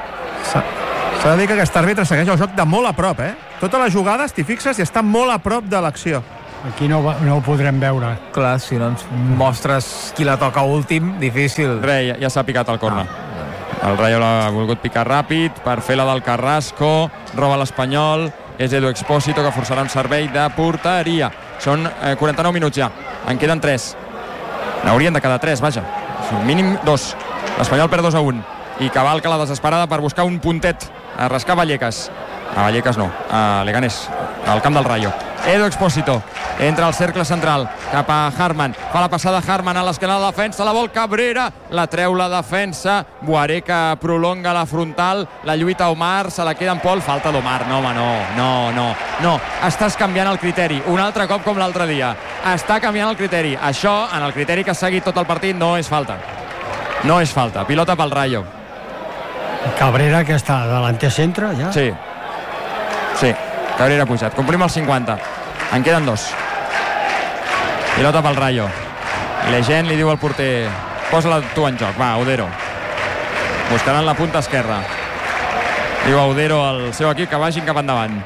S'ha de dir que aquest àrbitre segueix el joc de molt a prop, Totes les jugades, t'hi fixes, i està molt a prop de l'acció. Aquí no ho podrem veure. Clar, si no ens mostres qui la toca últim, difícil. Res, ja s'ha picat el corner. El Rayo l'ha volgut picar ràpid per fer la del Carrasco, roba l'Espanyol, és Edu Expósito que forçarà un servei de porteria. Són 49 minuts ja, en queden 3. N'haurien de quedar 3, vaja. Mínim 2. L'Espanyol perd 2-1 i cavalca la desesperada per buscar un puntet a rascar Vallecas. A Vallecas no, a Leganés, al camp del Rayo. Edu Expósito entra al cercle central cap a Harman, fa la passada Harman a l'esquena de la defensa, la vol Cabrera, la treu la defensa, Boaré que prolonga la frontal, la lluita Omar, se la queda en Pol, falta d'Omar. No, home, no, estàs canviant el criteri, un altre cop com l'altre dia, està canviant el criteri, això en el criteri que ha seguit tot el partit no és falta, pilota pel Rayo. Cabrera que està delanter centre ja? Sí, Cabrera ha pujat, complim els 50, en queden 2. Pilota pel Rayo, Legend li diu al porter, posa-la tu en joc, va, Odero, buscaran la punta esquerra, diu a Odero al seu equip que vagin cap endavant,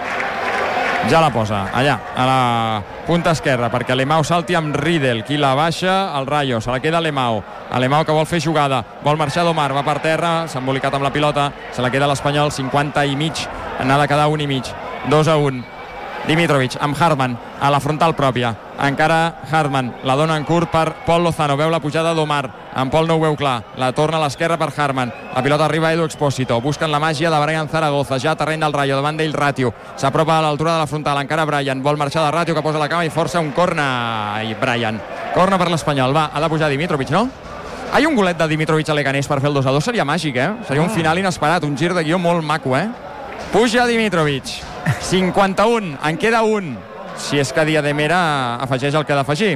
ja la posa allà, a la punta esquerra, perquè Alemão salti amb Riedel, qui la baixa, el Rayo, se la queda Alemão que vol fer jugada, vol marxar d'Omar, va per terra, s'ha embolicat amb la pilota, se la queda l'Espanyol, 50 i mig, n'ha de quedar 1 i mig, 2-1. Dimitrovic amb Harman a la frontal pròpia, encara Harman la dona en curt per Pol Lozano, veu la pujada d'Omar, en Pol no ho veu clar, la torna a l'esquerra per Harman, la pilota arriba a Edu Expósito, busquen la màgia de Brian Zaragoza, ja a terreny del Rayo, davant d'ell Ratio, s'apropa a l'altura de la frontal, encara Brian, vol marxar de Ratio que posa la cama i força un corner, i Brian, corner per l'Espanyol, va, ha de pujar Dimitrovic, no? Hi ha un golet de Dimitrovic a Leganés per fer el 2-2, seria màgic, seria un final inesperat, un gir de guió molt maco, Puja Dimitrovic, 51, en queda 1, si és que Diademera afegeix el que ha d'afegir.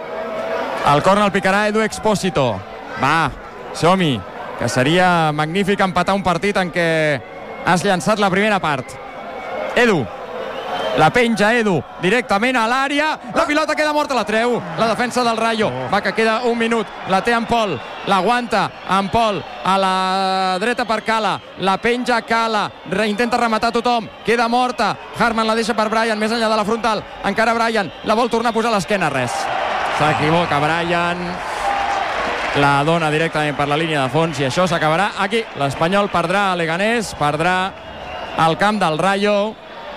El corner el picarà Edu Expósito. Va, som-hi, que seria magnífic empatar un partit en què has llançat la primera part. Edu, la penja Edu, directament a l'àrea, la pilota queda morta, la treu, la defensa del Rayo, va que queda 1 minut, la té en Pol, l'aguanta en Pol, a la dreta per Cala, la penja Cala, intenta rematar tothom, queda morta, Harman la deixa per Brian, més enllà de la frontal, encara Brian, la vol tornar a posar a l'esquena, res, s'equivoca Brian, la dona directament per la línia de fons i això s'acabarà aquí, l'Espanyol perdrà a Leganés, perdrà al camp del Rayo,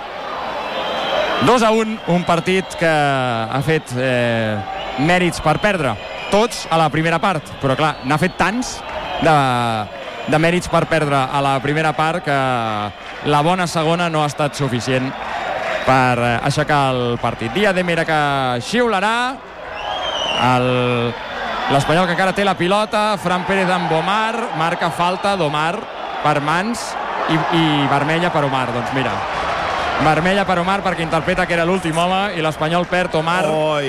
2-1, un partit que ha fet mèrits per perdre, tots a la primera part, però clar, n'ha fet tants de mèrits per perdre a la primera part que la bona segona no ha estat suficient per aixecar el partit. Diademera que xiularà, l'Espanyol que encara té la pilota, Fran Pérez amb Omar, marca falta d'Omar per mans i vermella per Omar, doncs mira, vermella per Omar perquè interpreta que era l'últim home i l'Espanyol perd Omar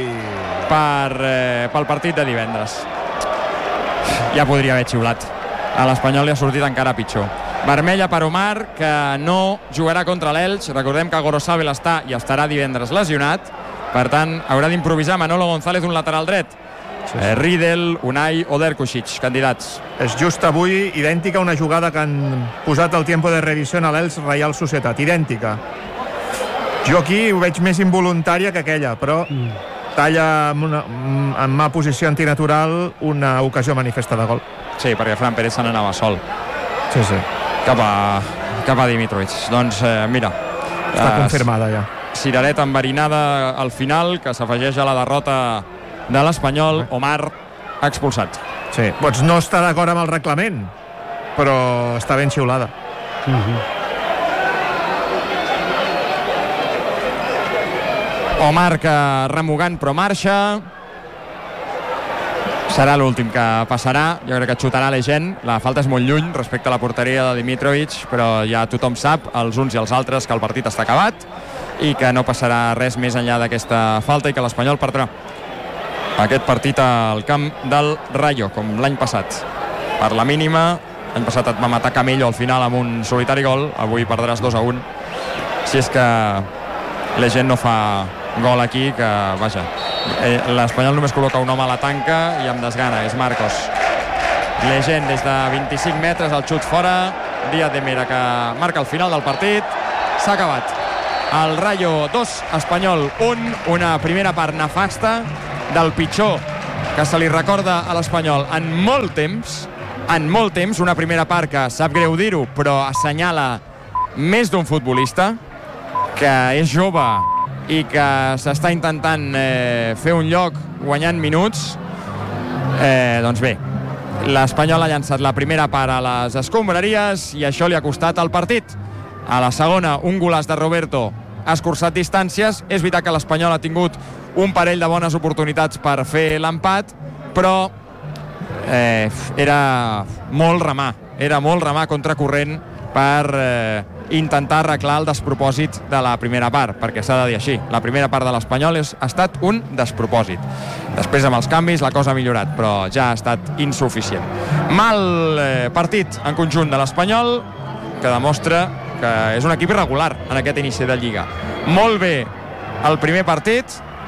pel partit de divendres. Ja podria haver xiulat, a l'Espanyol li ha sortit encara pitjor. Vermella per Omar, que no jugarà contra l'Elx, recordem que Gorosabel està i estarà divendres lesionat, per tant haurà d'improvisar Manolo González un lateral dret. Riedel, Unai o Derkušić, candidats. És just avui idèntica a una jugada que han posat al tiempo de revisió a l'Elx Reial Societat, idèntica. Jo aquí ho veig més involuntària que aquella, però talla en mà posició antinatural una ocasió manifesta de gol. Sí, perquè Fran Pérez se n'anava sol. Sí. Cap a Dimitrovic. Doncs mira, està confirmada ja. Cirereta enverinada al final, que s'afegeix a la derrota de l'Espanyol. Omar expulsat. Sí, pots no estar d'acord amb el reglament, però està ben xiulada. Omar que remugant però marxa, serà l'últim que passarà, jo crec que xutarà Legend, la falta és molt lluny respecte a la porteria de Dimitrovic, però ja tothom sap, els uns i els altres, que el partit està acabat i que no passarà res més enllà d'aquesta falta i que l'Espanyol perdrà aquest partit al camp del Rayo, com l'any passat, per la mínima L'any passat et va matar Camello al final amb un solitari gol, avui perdràs 2-1. Si és que la gent no fa gol aquí, que vaja, l'Espanyol només col·loca un home a la tanca i amb desgana, és Marcos. Legend des de 25 metres, el xut fora, Díaz de Mera que marca el final del partit. S'ha acabat. El Rayo 2, Espanyol 1, una primera part nefasta, del pitjor que se li recorda a l'Espanyol en molt temps, una primera part que sap greu dir-ho, però assenyala més d'un futbolista que és jove i que s'està intentant fer un lloc guanyant minuts. Doncs bé, l'Espanyol ha llançat la primera part a les escombraries i això li ha costat el partit. A la segona, un golaç de Roberto ha escurçat distàncies. És veritat que l'Espanyol ha tingut un parell de bones oportunitats per fer l'empat, però era molt remar contracorrent per intentar arreglar el despropòsit de la primera part, perquè s'ha de dir així, la primera part de l'Espanyol ha estat un despropòsit. Després amb els canvis la cosa ha millorat, però ja ha estat insuficient. Mal partit en conjunt de l'Espanyol, que demostra que és un equip irregular en aquest inici de Lliga. Molt bé el primer partit,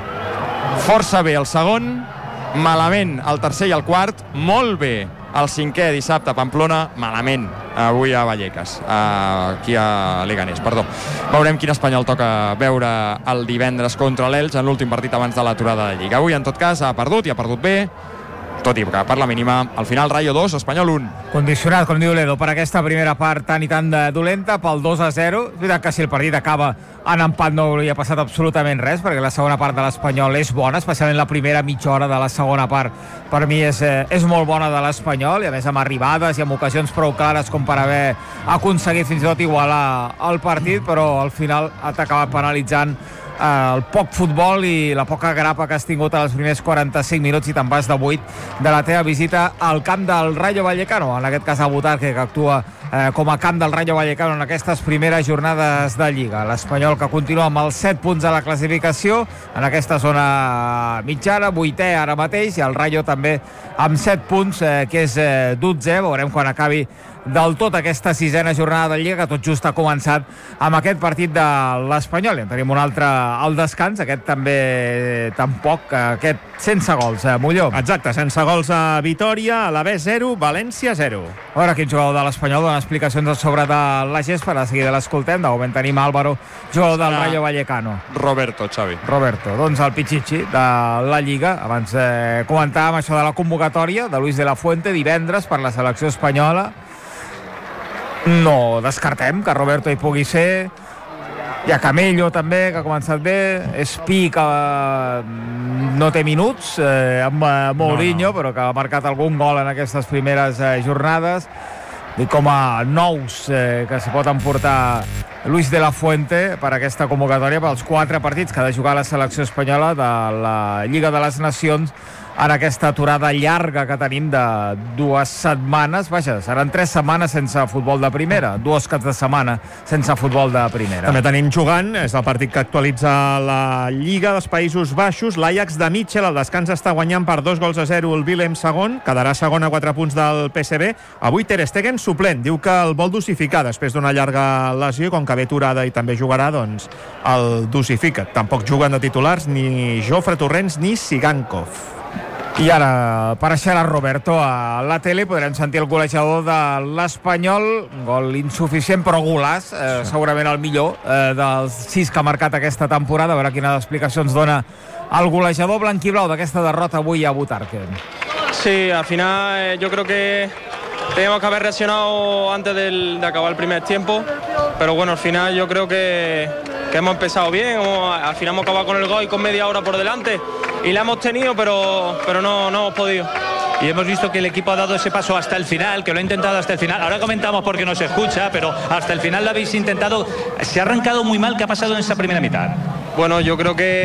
força bé el segon, malament el tercer i el quart, molt bé el cinquè dissabte a Pamplona, malament avui a Vallecas, aquí a Leganés, perdó. Veurem quin Espanyol toca veure el divendres contra l'Elx en l'últim partit abans de l'aturada de Lliga. Avui, en tot cas, ha perdut i ha perdut bé, tot i que per la mínima, al final Rayo 2, Espanyol 1. Condicionat, com diu l'Edo, per aquesta primera part tan i tan dolenta, pel 2-0. És veritat que si el partit acaba en empat no hauria passat absolutament res, perquè la segona part de l'Espanyol és bona, especialment la primera mitja hora de la segona part. Per mi és molt bona de l'Espanyol, i a més amb arribades i amb ocasions prou clares com per haver aconseguit fins i tot igualar el partit, però al final t'ha acabat penalitzant el poc futbol i la poca grapa que has tingut als primers 45 minuts i te'n vas de 8 de la teva visita al camp del Rayo Vallecano, en aquest cas a Butarque, que actua com a camp del Rayo Vallecano en aquestes primeres jornades de Lliga. L'Espanyol que continua amb els 7 punts a la classificació en aquesta zona mitjana, 8è ara mateix, i el Rayo també amb 7 punts, que és 12è. Veurem quan acabi del tot aquesta 6a jornada de Lliga, que tot just ha començat amb aquest partit de l'Espanyol. En tenim un altre al descans, aquest també tampoc, aquest sense gols, Molló. Exacte, sense gols a Vitòria, a la B 0, València 0. A veure quin jugador de l'Espanyol dona explicacions a sobre de la gespa, de seguida l'escoltem. De moment tenim Álvaro, jugador del Rayo Vallecano. Roberto, Xavi. Roberto, doncs el Pichichi de la Lliga. Abans comentàvem això de la convocatòria de Luis de la Fuente divendres per la selecció espanyola. No descartem que Roberto hi pugui ser. Hi ha Camello també, que ha començat bé. Espí, que no té minuts, amb Mourinho, però que ha marcat algun gol en aquestes primeres jornades. I com a nous que s'hi pot emportar Luis de la Fuente per aquesta convocatòria pels 4 partits que ha de jugar la selecció espanyola de la Lliga de les Nacions en aquesta aturada llarga que tenim de 2 setmanes. Vaja, seran 3 setmanes sense futbol de primera, 2 caps de setmana sense futbol de primera. També tenim jugant, és el partit que actualitza la Lliga dels Països Baixos. L'Ajax de Mitchell al descans està guanyant per 2-0 el Willem segon, quedarà segon a 4 punts del PSV. Avui Ter Stegen suplent, diu que el vol dosificar després d'una llarga lesió, com que ve aturada i també jugarà, doncs el dosifica. Tampoc juguen de titulars ni Jofre Torrents ni Sigankov. I ara apareixerà Roberto a la tele, podrem sentir el golejador de l'Espanyol, un gol insuficient però golaç, segurament el millor dels 6 que ha marcat aquesta temporada. A veure quines explicacions dona el golejador blanquiblau d'aquesta derrota avui a Butarque. Sí, al final yo creo que teníamos que haber reaccionado antes de acabar el primer tiempo, pero bueno, al final yo creo que hemos empezado bien, al final hemos acabado con el gol y con media hora por delante y la hemos tenido, pero no hemos podido. Y hemos visto que el equipo ha dado ese paso hasta el final, que lo ha intentado hasta el final. Ahora comentamos porque no se escucha, pero hasta el final lo habéis intentado. Se ha arrancado muy mal. ¿Qué ha pasado en esa primera mitad? Bueno, yo creo que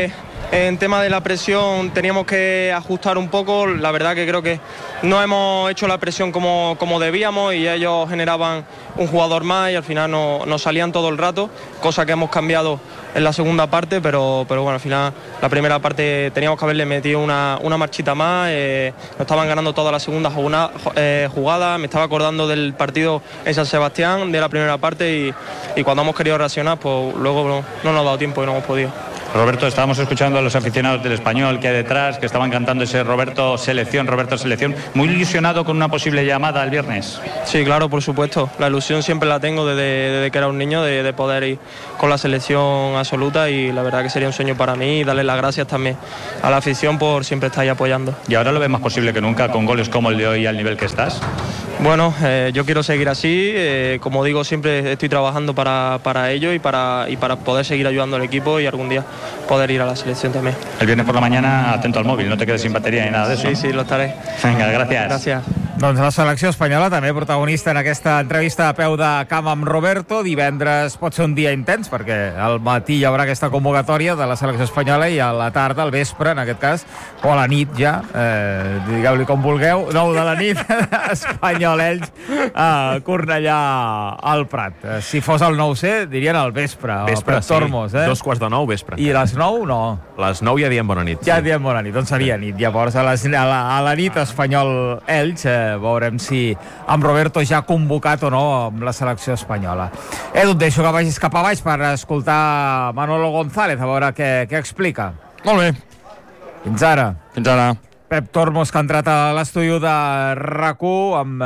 en tema de la presión teníamos que ajustar un poco. La verdad que creo que no hemos hecho la presión como debíamos y ellos generaban un jugador más y al final nos salían todo el rato, cosa que hemos cambiado en la segunda parte, pero bueno, al final la primera parte teníamos que haberle metido una marchita más. Nos estaban ganando toda la segunda jugada. Me estaba acordando del partido en San Sebastián de la primera parte y cuando hemos querido reaccionar, pues luego no nos ha dado tiempo y no hemos podido. Roberto, estábamos escuchando a los aficionados del Español que hay detrás, que estaban cantando ese Roberto Selección, muy ilusionado con una posible llamada el viernes. Sí, claro, por supuesto, la ilusión siempre la tengo desde que era un niño de poder ir con la selección absoluta y la verdad que sería un sueño para mí y darle las gracias también a la afición por siempre estar ahí apoyando. ¿Y ahora lo ves más posible que nunca con goles como el de hoy al nivel que estás? Bueno, yo quiero seguir así, como digo, siempre estoy trabajando para ello y para poder seguir ayudando al equipo y algún día poder ir a la selección también. El viernes por la mañana, atento al móvil, no te quedes sin batería ni nada de eso. Sí, lo estaré. Venga, gràcies. Gràcies. Doncs la selecció espanyola també protagonista en aquesta entrevista a peu de camp amb Roberto. Divendres pot ser un dia intens perquè al matí hi haurà aquesta convocatòria de la selecció espanyola i a la tarda, al vespre, en aquest cas, o a la nit ja, digueu-li com vulgueu, 9 de la nit, Espanyol Elx, a Cornellà al Prat. Si fos el 9C, dirien al vespre, al Prat Tormos. 2:45, vespre. I a les 9, no. A les 9 ja diem bona nit. Ja diem bona nit, doncs seria nit. Llavors, a la nit Espanyol Elx, veurem si amb Roberto ja ha convocat o no amb la selecció espanyola. Edu, et deixo que vagis cap a baix per escoltar Manolo González, a veure què explica. Molt bé. Fins ara. Fins ara. Pep Tormos, que ha entrat a l'estudi de RAC1 amb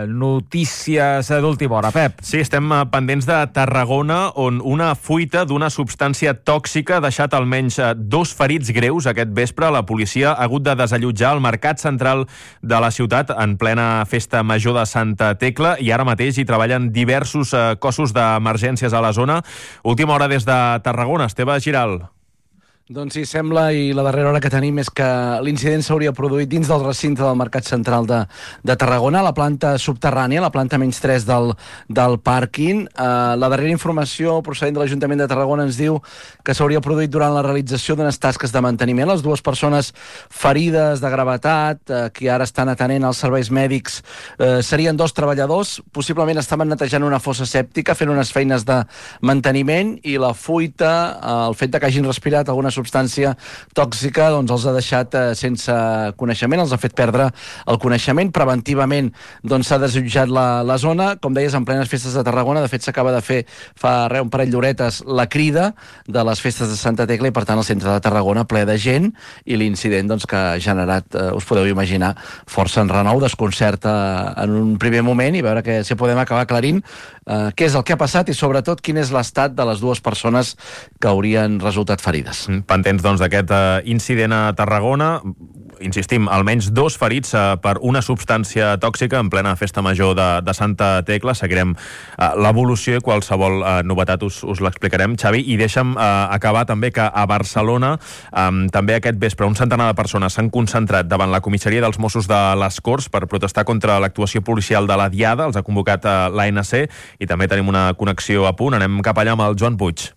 notícies d'última hora. Pep. Sí, estem pendents de Tarragona, on una fuita d'una substància tòxica ha deixat almenys 2 ferits greus aquest vespre. La policia ha hagut de desallotjar el mercat central de la ciutat en plena festa major de Santa Tecla i ara mateix hi treballen diversos cossos d'emergències a la zona. Última hora des de Tarragona. Esteve Giral. Doncs sí, sembla, i la darrera hora que tenim és que l'incident s'hauria produït dins del recinte del Mercat Central de Tarragona, a la planta subterrània, la planta menys 3 del pàrquing. La darrera informació procedent de l'Ajuntament de Tarragona ens diu que s'hauria produït durant la realització d'unes tasques de manteniment. Les 2 persones ferides de gravetat, que ara estan atenent als serveis mèdics, serien 2 treballadors, possiblement estaven netejant una fossa sèptica, fent unes feines de manteniment, i la fuita, el fet que hagin respirat alguna substància tòxica, doncs els ha deixat sense coneixement, els ha fet perdre el coneixement. Preventivament doncs s'ha desallotjat la zona, com deies, en plenes festes de Tarragona. De fet, s'acaba de fer fa un parell d'horetes la crida de les festes de Santa Tecla i, per tant, el centre de Tarragona ple de gent, i l'incident doncs, que ha generat, us podeu imaginar, força enrenou, desconcert en un primer moment, i veure si podem acabar aclarint què és el que ha passat i, sobretot, quin és l'estat de les 2 persones que haurien resultat ferides. Pendents, doncs, d'aquest incident a Tarragona. Insistim, almenys 2 ferits per una substància tòxica en plena festa major de Santa Tecla. Seguirem l'evolució i qualsevol novetat us l'explicarem, Xavi. I deixa'm acabar també que a Barcelona també aquest vespre un centenar de persones s'han concentrat davant la comissaria dels Mossos de les Corts per protestar contra l'actuació policial de la Diada. Els ha convocat l'ANC i també tenim una connexió a punt. Anem cap allà amb el Joan Puig.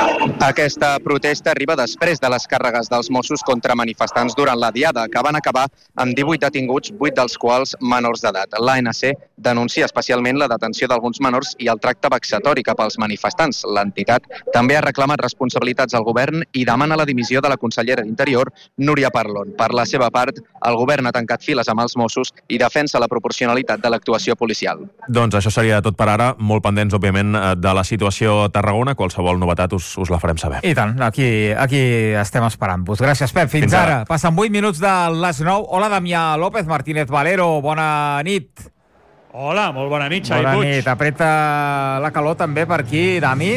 Aquesta protesta arriba després de les càrregues dels Mossos contra manifestants durant la Diada, que van acabar amb 18 detinguts, 8 dels quals menors d'edat. L'ANC denuncia especialment la detenció d'alguns menors i el tracte vexatori cap als manifestants. L'entitat també ha reclamat responsabilitats al govern i demana la dimissió de la consellera d'Interior, Núria Parlon. Per la seva part, el govern ha tancat files amb els Mossos i defensa la proporcionalitat de l'actuació policial. Doncs això seria tot per ara. Molt pendents, òbviament, de la situació a Tarragona. Qualsevol novetat us la farem saber. I tant, aquí estem esperant-vos. Gràcies, Pep. Fins ara. Passen 8 minuts de les 9. Hola, Damià López, Martínez Valero. Bona nit. Hola, molt bona nit, Xavi Puig. Bona nit. Apreta la calor també per aquí, Dami?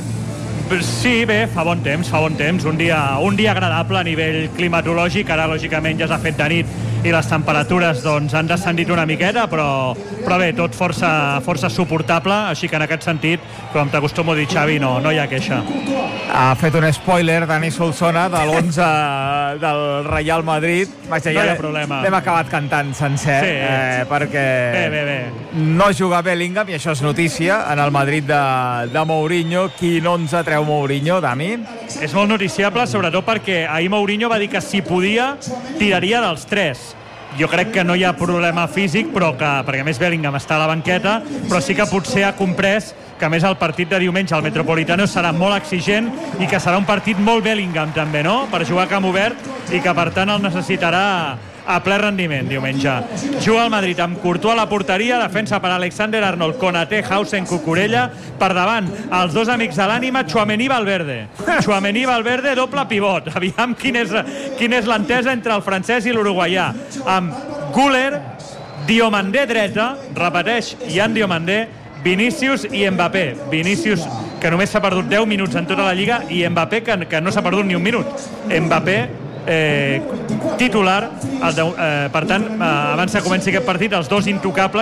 Sí, bé, fa bon temps. Un dia agradable a nivell climatològic. Ara, lògicament, ja s'ha fet de nit i les temperatures doncs, han descendit una miqueta, però bé, tot força suportable, així que en aquest sentit, com t'acostumo a dir, Xavi, no hi ha queixa. Ha fet un spoiler, Dani Solsona, de l'11 del Real Madrid. Vaja, no hi ha problema. L'hem acabat cantant sencer, perquè bé. No juga Bellingham, i això és notícia, en el Madrid de Mourinho. Quin 11 treu Mourinho, Dami? És molt noticiable, sobretot perquè ahir Mourinho va dir que si podia, tiraria dels 3. Jo crec que no hi ha problema físic, perquè a més Bellingham està a la banqueta, però sí que potser ha comprès que a més el partit de diumenge al Metropolitano serà molt exigent i que serà un partit molt Bellingham també, no?, per jugar a camp obert, i que per tant el necessitarà a ple rendiment diumenge. Juga el Madrid amb Courtois a la porteria, defensa per Alexander-Arnold, Konaté, Hausen, Cucurella, per davant els dos amics de l'ànima, Tchouaméni, Valverde. Tchouaméni, Valverde, doble pivot. Aviam quina és l'entesa entre el francès i l'uruguaià. Amb Güler, Diomandé dreta, repeteix, Yan Diomandé, Vinícius i Mbappé. Vinícius, que només s'ha perdut 10 minuts en tota la Lliga, i Mbappé, que no s'ha perdut ni un minut. Mbappé, titular, per tant, abans que comenci aquest partit, els dos intocables,